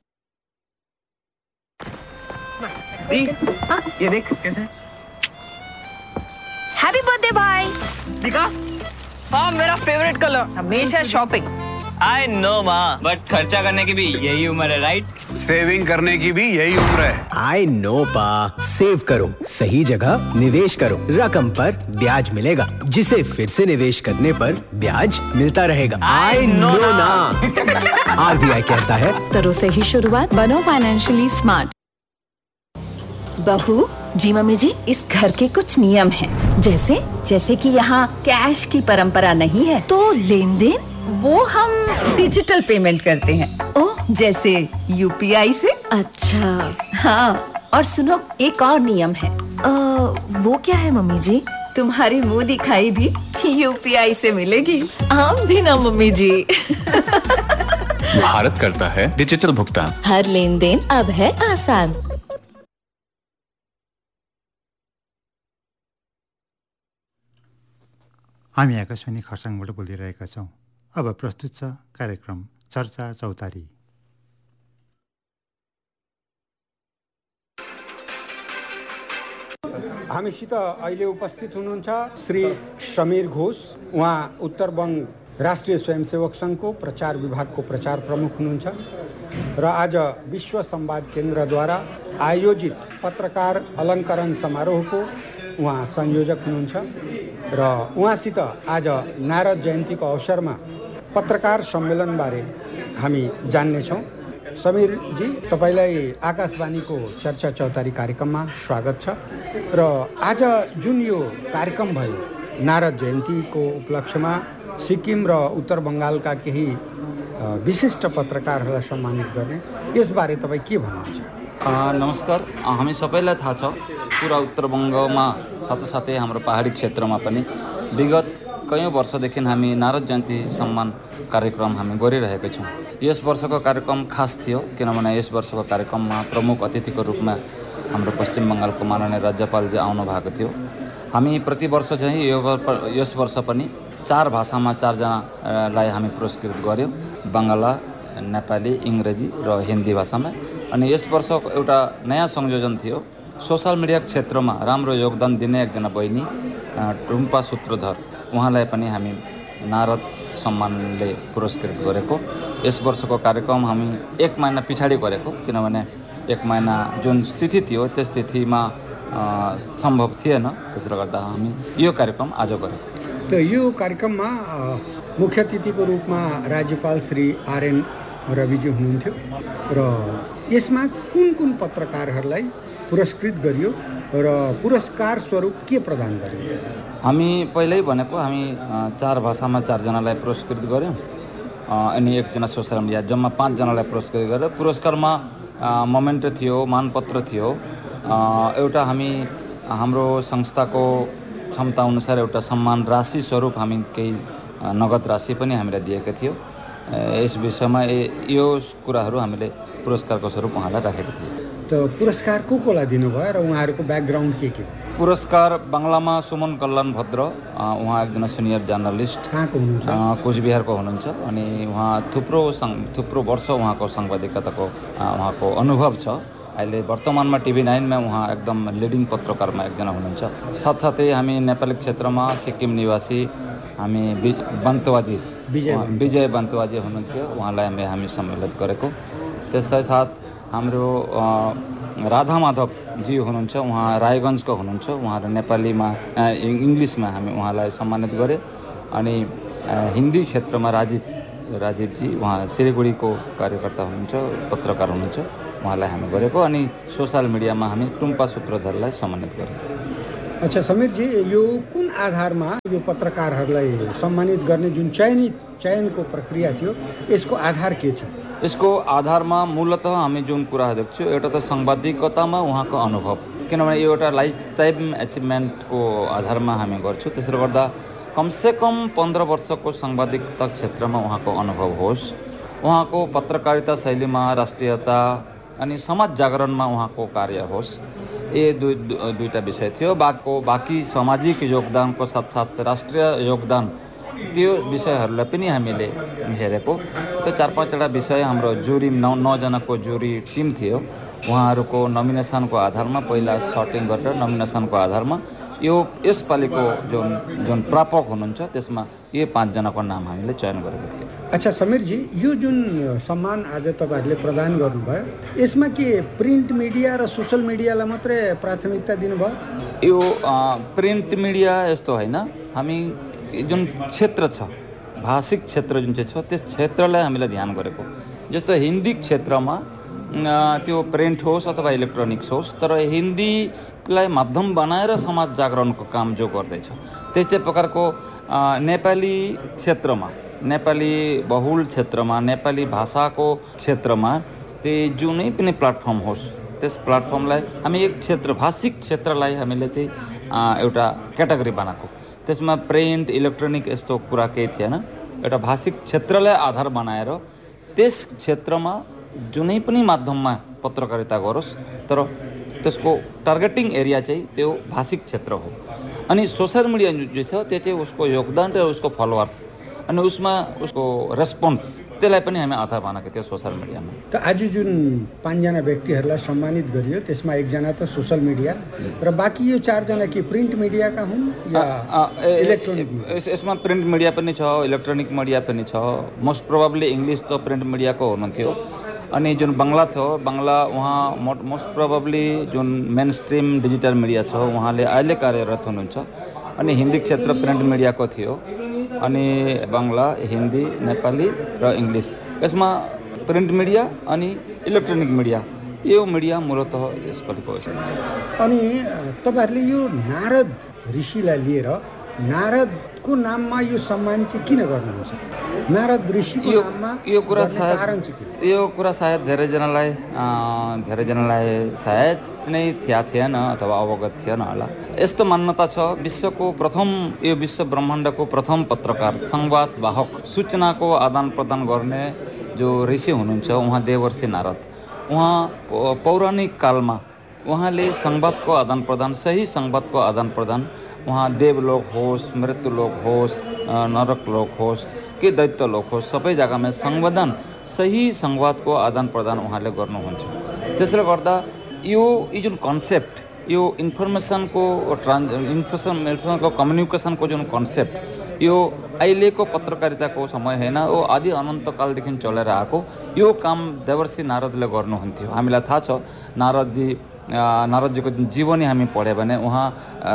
S7: ये देख कैसा है।
S8: हैप्पी बर्थडे भाई।
S7: दिखा। हाँ, मेरा फेवरेट कलर।
S8: हमेशा शॉपिंग।
S7: आई नो माँ, बट खर्चा करने की भी यही उम्र है, राइट?
S9: सेविंग करने की भी यही उम्र है।
S10: आई नो पा, सेव करो, सही जगह निवेश करो, रकम पर ब्याज मिलेगा, जिसे फिर से निवेश करने पर ब्याज मिलता रहेगा। आई नो ना। RBI कहता है,
S11: करो सही शुरुआत, बनो फाइनेंशियली स्मार्ट।
S8: बहू जी, मम्मी जी, इस घर के कुछ नियम हैं। जैसे कि यहाँ कैश की परंपरा नहीं है, तो लेन देन वो हम डिजिटल पेमेंट करते हैं। ओह, जैसे UPI से।
S11: अच्छा।
S8: हाँ, और सुनो, एक और नियम है।
S11: वो क्या है मम्मी जी?
S8: तुम्हारी मुंह दिखाई भी UPI से मिलेगी।
S11: आप भी ना मम्मी जी।
S9: भारत करता है डिजिटल भुगतान।
S11: हर लेन देन अब है आसान।
S1: हामी आकाशवाणी खरसाङबाट बोलिरहेका छौँ। अब प्रस्तुत छ कार्यक्रम चर्चा चौतारी।
S12: हामीसित अहिले उपस्थित हुनुहुन्छ श्री समीर घोष। उहाँ उत्तर बङ्ग राष्ट्रिय स्वयंसेवक सङ्घको प्रचार विभागको प्रचार प्रमुख हुनुहुन्छ र आज विश्व संवाद केन्द्रद्वारा आयोजित पत्रकार अलङ्करण समारोहको उहाँ संयोजक हुनुहुन्छ र उहाँसित आज नारद जयन्तीको अवसरमा पत्रकार सम्मेलनबारे हामी जान्नेछौँ। समीरजी, तपाईँलाई आकाशवाणीको चर्चा चौतारी कार्यक्रममा स्वागत छ र आज जुन यो कार्यक्रम भयो नारद जयन्तीको उपलक्ष्यमा सिक्किम र उत्तर बङ्गालका केही विशिष्ट पत्रकारहरूलाई सम्मानित गर्ने, यसबारे तपाईँ के भन्नुहुन्छ?
S13: नमस्कार। हामी सबैलाई थाहा छ पुरा उत्तर बङ्गमा साथसाथै हाम्रो पहाडी क्षेत्रमा पनि विगत कयौँ वर्षदेखि हामी नारद जयन्ती सम्मान कार्यक्रम हामी गरिरहेका छौँ। यस वर्षको कार्यक्रम खास थियो किनभने यस वर्षको कार्यक्रममा प्रमुख अतिथिको रूपमा हाम्रो पश्चिम बङ्गालको माननीय राज्यपालजी आउनु भएको थियो। हामी प्रतिवर्ष चाहिँ यस वर्ष पनि 4 भाषामा 4 जनालाई हामी पुरस्कृत गर्यौँ, बङ्गला, नेपाली, इङ्ग्रेजी र हिन्दी भाषामा। अनि यस वर्ष एउटा नयाँ संयोजन थियो। सोसल मिडिया क्षेत्रमा राम्रो योगदान दिने एकजना बहिनी टुम्पा सूत्रधर, उहाँलाई पनि हामी नारद सम्मानले पुरस्कृत गरेको। यस वर्षको कार्यक्रम हामी 1 महिना पछाडि गरेको किनभने 1 महिना जुन स्थिति थियो त्यस स्थितिमा सम्भव थिएन, त्यसले गर्दा हामी यो कार्यक्रम आज गरेको।
S12: त यो कार्यक्रममा मुख्य अतिथिको रूपमा राज्यपाल श्री आरएन रविजी हुनुहुन्थ्यो र यसमा कुन कुन पत्रकारहरूलाई पुरस्कृत गरियो र पुरस्कार स्वरूप के प्रदान गरियो?
S13: हामी पहिल्यै भनेको हामी 4 भाषामा 4 जनालाई पुरस्कृत गऱ्यौँ अनि 1 जना सोसल मिडिया, जम्मा 5 जनालाई पुरस्कृत गरेर पुरस्कारमा मोमेन्टो थियो, मानपत्र थियो। एउटा हामी हाम्रो संस्थाको क्षमता अनुसार एउटा सम्मान राशि स्वरूप हामी केही नगद राशि पनि हामीलाई दिएका थियो। यस विषयमा यो कुराहरू हामीले पुरस्कारको स्वरूप उहाँलाई राखेको थियौँ।
S12: त पुरस्कार कोलाई दिनुभयो र उहाँहरूको ब्याकग्राउन्ड के?
S13: पुरस्कार बङ्गलामा सुमन कल्याण भद्र, उहाँ एकजना सिनियर जर्नलिस्ट,
S12: कहाँको हुनुहुन्छ?
S13: कोचबिहारको हुनुहुन्छ अनि उहाँ थुप्रो वर्ष उहाँको साংবাদিকताको उहाँको अनुभव छ। अहिले वर्तमानमा TV9 उहाँ एकदम लिडिङ पत्रकारमा एकजना हुनुहुन्छ। साथसाथै हामी नेपाली क्षेत्रमा सिक्किम निवासी हामी विजय बन्तवाजी हुनुहुन्थ्यो, उहाँलाई हामी सम्मिलित गरेको। त्यसै साथ हाम्रो राधा माधवजी हुनुहुन्छ, उहाँ रायगञ्जको हुनुहुन्छ, उहाँहरू नेपालीमा इङ्ग्लिसमा हामी उहाँलाई सम्मानित गरे। अनि हिन्दी क्षेत्रमा राजीवजी, उहाँ सिलगढीको कार्यकर्ता हुनुहुन्छ, पत्रकार हुनुहुन्छ, उहाँलाई हामी गरेको। अनि सोसल मिडियामा हामी टुम्पा सूत्रधरलाई सम्मानित गरेँ।
S12: अच्छा समीरजी, यो कुन आधारमा यो पत्रकारहरूलाई सम्मानित गर्ने जुन चयनको प्रक्रिया थियो यसको आधार के छ?
S13: यसको आधारमा मूलतः हामी जुन कुरा देख्छौँ एउटा त साংবাদিকतामा उहाँको अनुभव, किनभने यो एउटा लाइफ टाइम एचिभमेन्टको आधारमा हामी गर्छौँ। त्यसले गर्दा कमसेकम 15 वर्षको साংবাদিকता क्षेत्रमा उहाँको अनुभव होस्, उहाँको पत्रकारिता शैलीमा राष्ट्रियता अनि समाज जागरणमा उहाँको कार्य होस्, ये दुईटा विषय थियो। बाँकी सामाजिक योगदानको साथसाथ राष्ट्रिय योगदान त्यो विषयहरूलाई पनि हामीले हेरेको। त्यो 4-5वटा विषय हाम्रो जुरी 9 जनाको जुरी टिम थियो, उहाँहरूको नोमिनेसनको आधारमा पहिला सर्टिङ गरेर नोमिनेसनको आधारमा यसपालिको जुन प्रापक हुनुहुन्छ त्यसमा ये 5 जनाको नाम हामीले चयन गरेको थियौँ।
S12: अच्छा समीरजी, यो जुन सम्मान आज तपाईँहरूले प्रदान गर्नुभयो यसमा के प्रिन्ट मिडिया र सोसल मिडियालाई मात्रै प्राथमिकता दिनुभयो?
S13: यो प्रिन्ट मिडिया यस्तो होइन, हामी जुन क्षेत्र छ भाषिक क्षेत्र जुन चाहिँ छ त्यस क्षेत्रलाई हामीले ध्यान गरेको। जस्तो हिन्दी क्षेत्रमा त्यो प्रिन्ट होस् अथवा इलेक्ट्रोनिक्स होस्, तर हिन्दीलाई माध्यम बनाएर समाज जागरणको काम जो गर्दैछ, त्यस्तै प्रकारको नेपाली क्षेत्रमा, नेपाली बहुल क्षेत्रमा, नेपाली भाषाको क्षेत्रमा त्यही जुनै पनि प्लेटफर्म होस् त्यस प्लेटफर्मलाई हामी एक क्षेत्र भाषिक क्षेत्रलाई हामीले चाहिँ एउटा क्याटेगोरी बनाएको। त्यसमा प्रिन्ट इलेक्ट्रोनिक यस्तो कुरा केही थिएन, एउटा भाषिक क्षेत्रलाई आधार बनाएर त्यस क्षेत्रमा जुनै पनि माध्यममा पत्रकारिता गरोस् तर त्यसको टार्गेटिङ एरिया चाहिँ त्यो भाषिक क्षेत्र हो। अनि सोशल मिडिया जो छ त्यो चाहिँ उसको योगदान र उसको फलोवर्स अनि उसमा उसको रेस्पोन्स त्यसलाई पनि हामी आधार मानेको थियो सोशल मिडियामा।
S12: त आज जुन 5 जना व्यक्तिहरूलाई सम्मानित गरियो त्यसमा एकजना त सोशल मिडिया र बाँकी यो 4 जना के प्रिन्ट मिडियाका हुन् या इलेक्ट्रोनिक?
S13: यसमा प्रिन्ट मिडिया पनि छ, इलेक्ट्रोनिक मिडिया पनि छ। मोस्ट प्रोबेबली इङ्ग्लिस त प्रिन्ट मिडियाको हुनुहुन्थ्यो अनि जुन बङ्गला थियो बङ्गला उहाँ मोस्ट प्रोबेबली जुन मेन स्ट्रिम डिजिटल मिडिया छ उहाँले अहिले कार्यरत हुनुहुन्छ अनि हिन्दी क्षेत्र प्रिन्ट मिडियाको थियो अनि बङ्गला, हिन्दी, नेपाली र इङ्ग्लिस यसमा प्रिन्ट मिडिया अनि इलेक्ट्रोनिक मिडिया यो मिडिया मूलतः यसपट्टिको हो।
S12: अनि तपाईँहरूले यो नारद ऋषिलाई लिएर नारदको नाममा यो सम्मान चाहिँ किन गर्नुहुन्छ? नारद ऋषिको नाममा यो कुरा सायद धेरैजनालाई सायद नै थाहा थिएन अथवा अवगत थिएन होला। यस्तो मान्यता छ विश्व ब्रह्माण्डको प्रथम पत्रकार, संवाद वाहक, सूचनाको आदान प्रदान गर्ने जो ऋषि हुनुहुन्छ उहाँ देवर्षि नारद। उहाँ पौराणिक कालमा उहाँले संवादको आदान प्रदान, सही संवादको आदान प्रदान, उहाँ देवलोक होस्, मृत्युलोक होस्, नरकलोक होस् कि दैत्यलोक होस् सबै जग्गामा सही संवादको आदान प्रदान उहाँले गर्नुहुन्छ। त्यसले गर्दा यो जुन कन्सेप्ट यो इन्फर्मेसनको कम्युनिकेसनको जुन कन्सेप्ट यो अहिलेको पत्रकारिताको समय होइन, यो आदि अनन्तकालदेखि चलेर आएको यो काम देवर्षि नारदले गर्नुहुन्थ्यो। हामीलाई थाहा छ नारदजीको जीवनी हामी पढ्यो भने उहाँ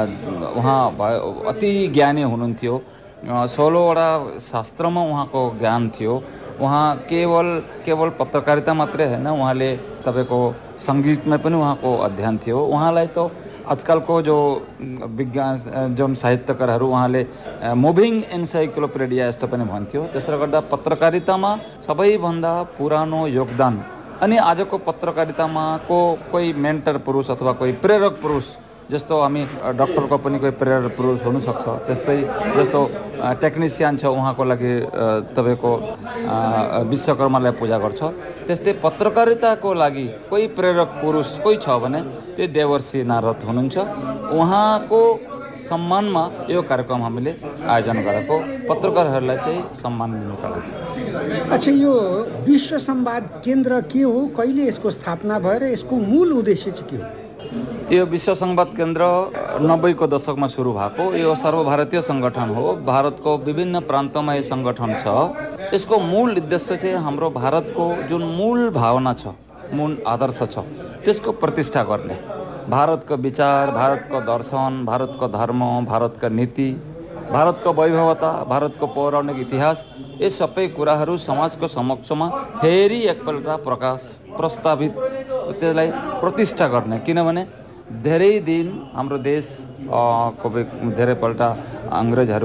S12: अति ज्ञानी हुनुहुन्थ्यो। 16वटा शास्त्रमा उहाँको ज्ञान थियो। उहाँ केवल पत्रकारिता मात्रै होइन, उहाँले तपाईँको सङ्गीतमा पनि उहाँको अध्ययन थियो। उहाँलाई त आजकलको जो विज्ञान जुन साहित्यकारहरू उहाँले मुभिङ एन्साइक्लोपिडिया यस्तो पनि भन्थ्यो। त्यसले गर्दा पत्रकारितामा सबैभन्दा पुरानो योगदान अनि आजको पत्रकारितामा कोही मेन्टर पुरुष अथवा कोही प्रेरक पुरुष जस्तो हामी डक्टरको पनि कोही प्रेरक पुरुष हुनसक्छ, त्यस्तै जस्तो टेक्निसियन छ उहाँको लागि तपाईँको विश्वकर्मालाई पूजा गर्छ, त्यस्तै पत्रकारिताको लागि कोही प्रेरक पुरुष कोही छ भने त्यो देवर्षि नारद हुनुहुन्छ। उहाँको सम्मानमा यो कार्यक्रम हामीले आयोजना गरेको पत्रकारहरूलाई चाहिँ सम्मान दिनुका लागि। अच्छा, यो विश्व संवाद केन्द्र के हो, कहिले यसको स्थापना भयो र यसको मूल उद्देश्य चाहिँ के हो?
S13: यो विश्व संवाद केन्द्र 90 को दशकमा सुरु भएको यो सर्वभारतीय सङ्गठन हो। भारतको विभिन्न प्रान्तमा यो सङ्गठन छ। यसको मूल उद्देश्य चाहिँ हाम्रो भारतको जुन मूल भावना छ, मूल आदर्श छ त्यसको प्रतिष्ठा गर्ने, भारतको विचार, भारतको दर्शन, भारतको धर्म, भारतको नीति, भारतको वैभवता, भारतको पौराणिक इतिहास यी सबै कुराहरू समाजको समक्षमा फेरि एकपल्ट प्रस्तावित त्यसलाई प्रतिष्ठा गर्ने। किनभने धेरै दिन हाम्रो देश को धेरैपल्ट अङ्ग्रेजहरू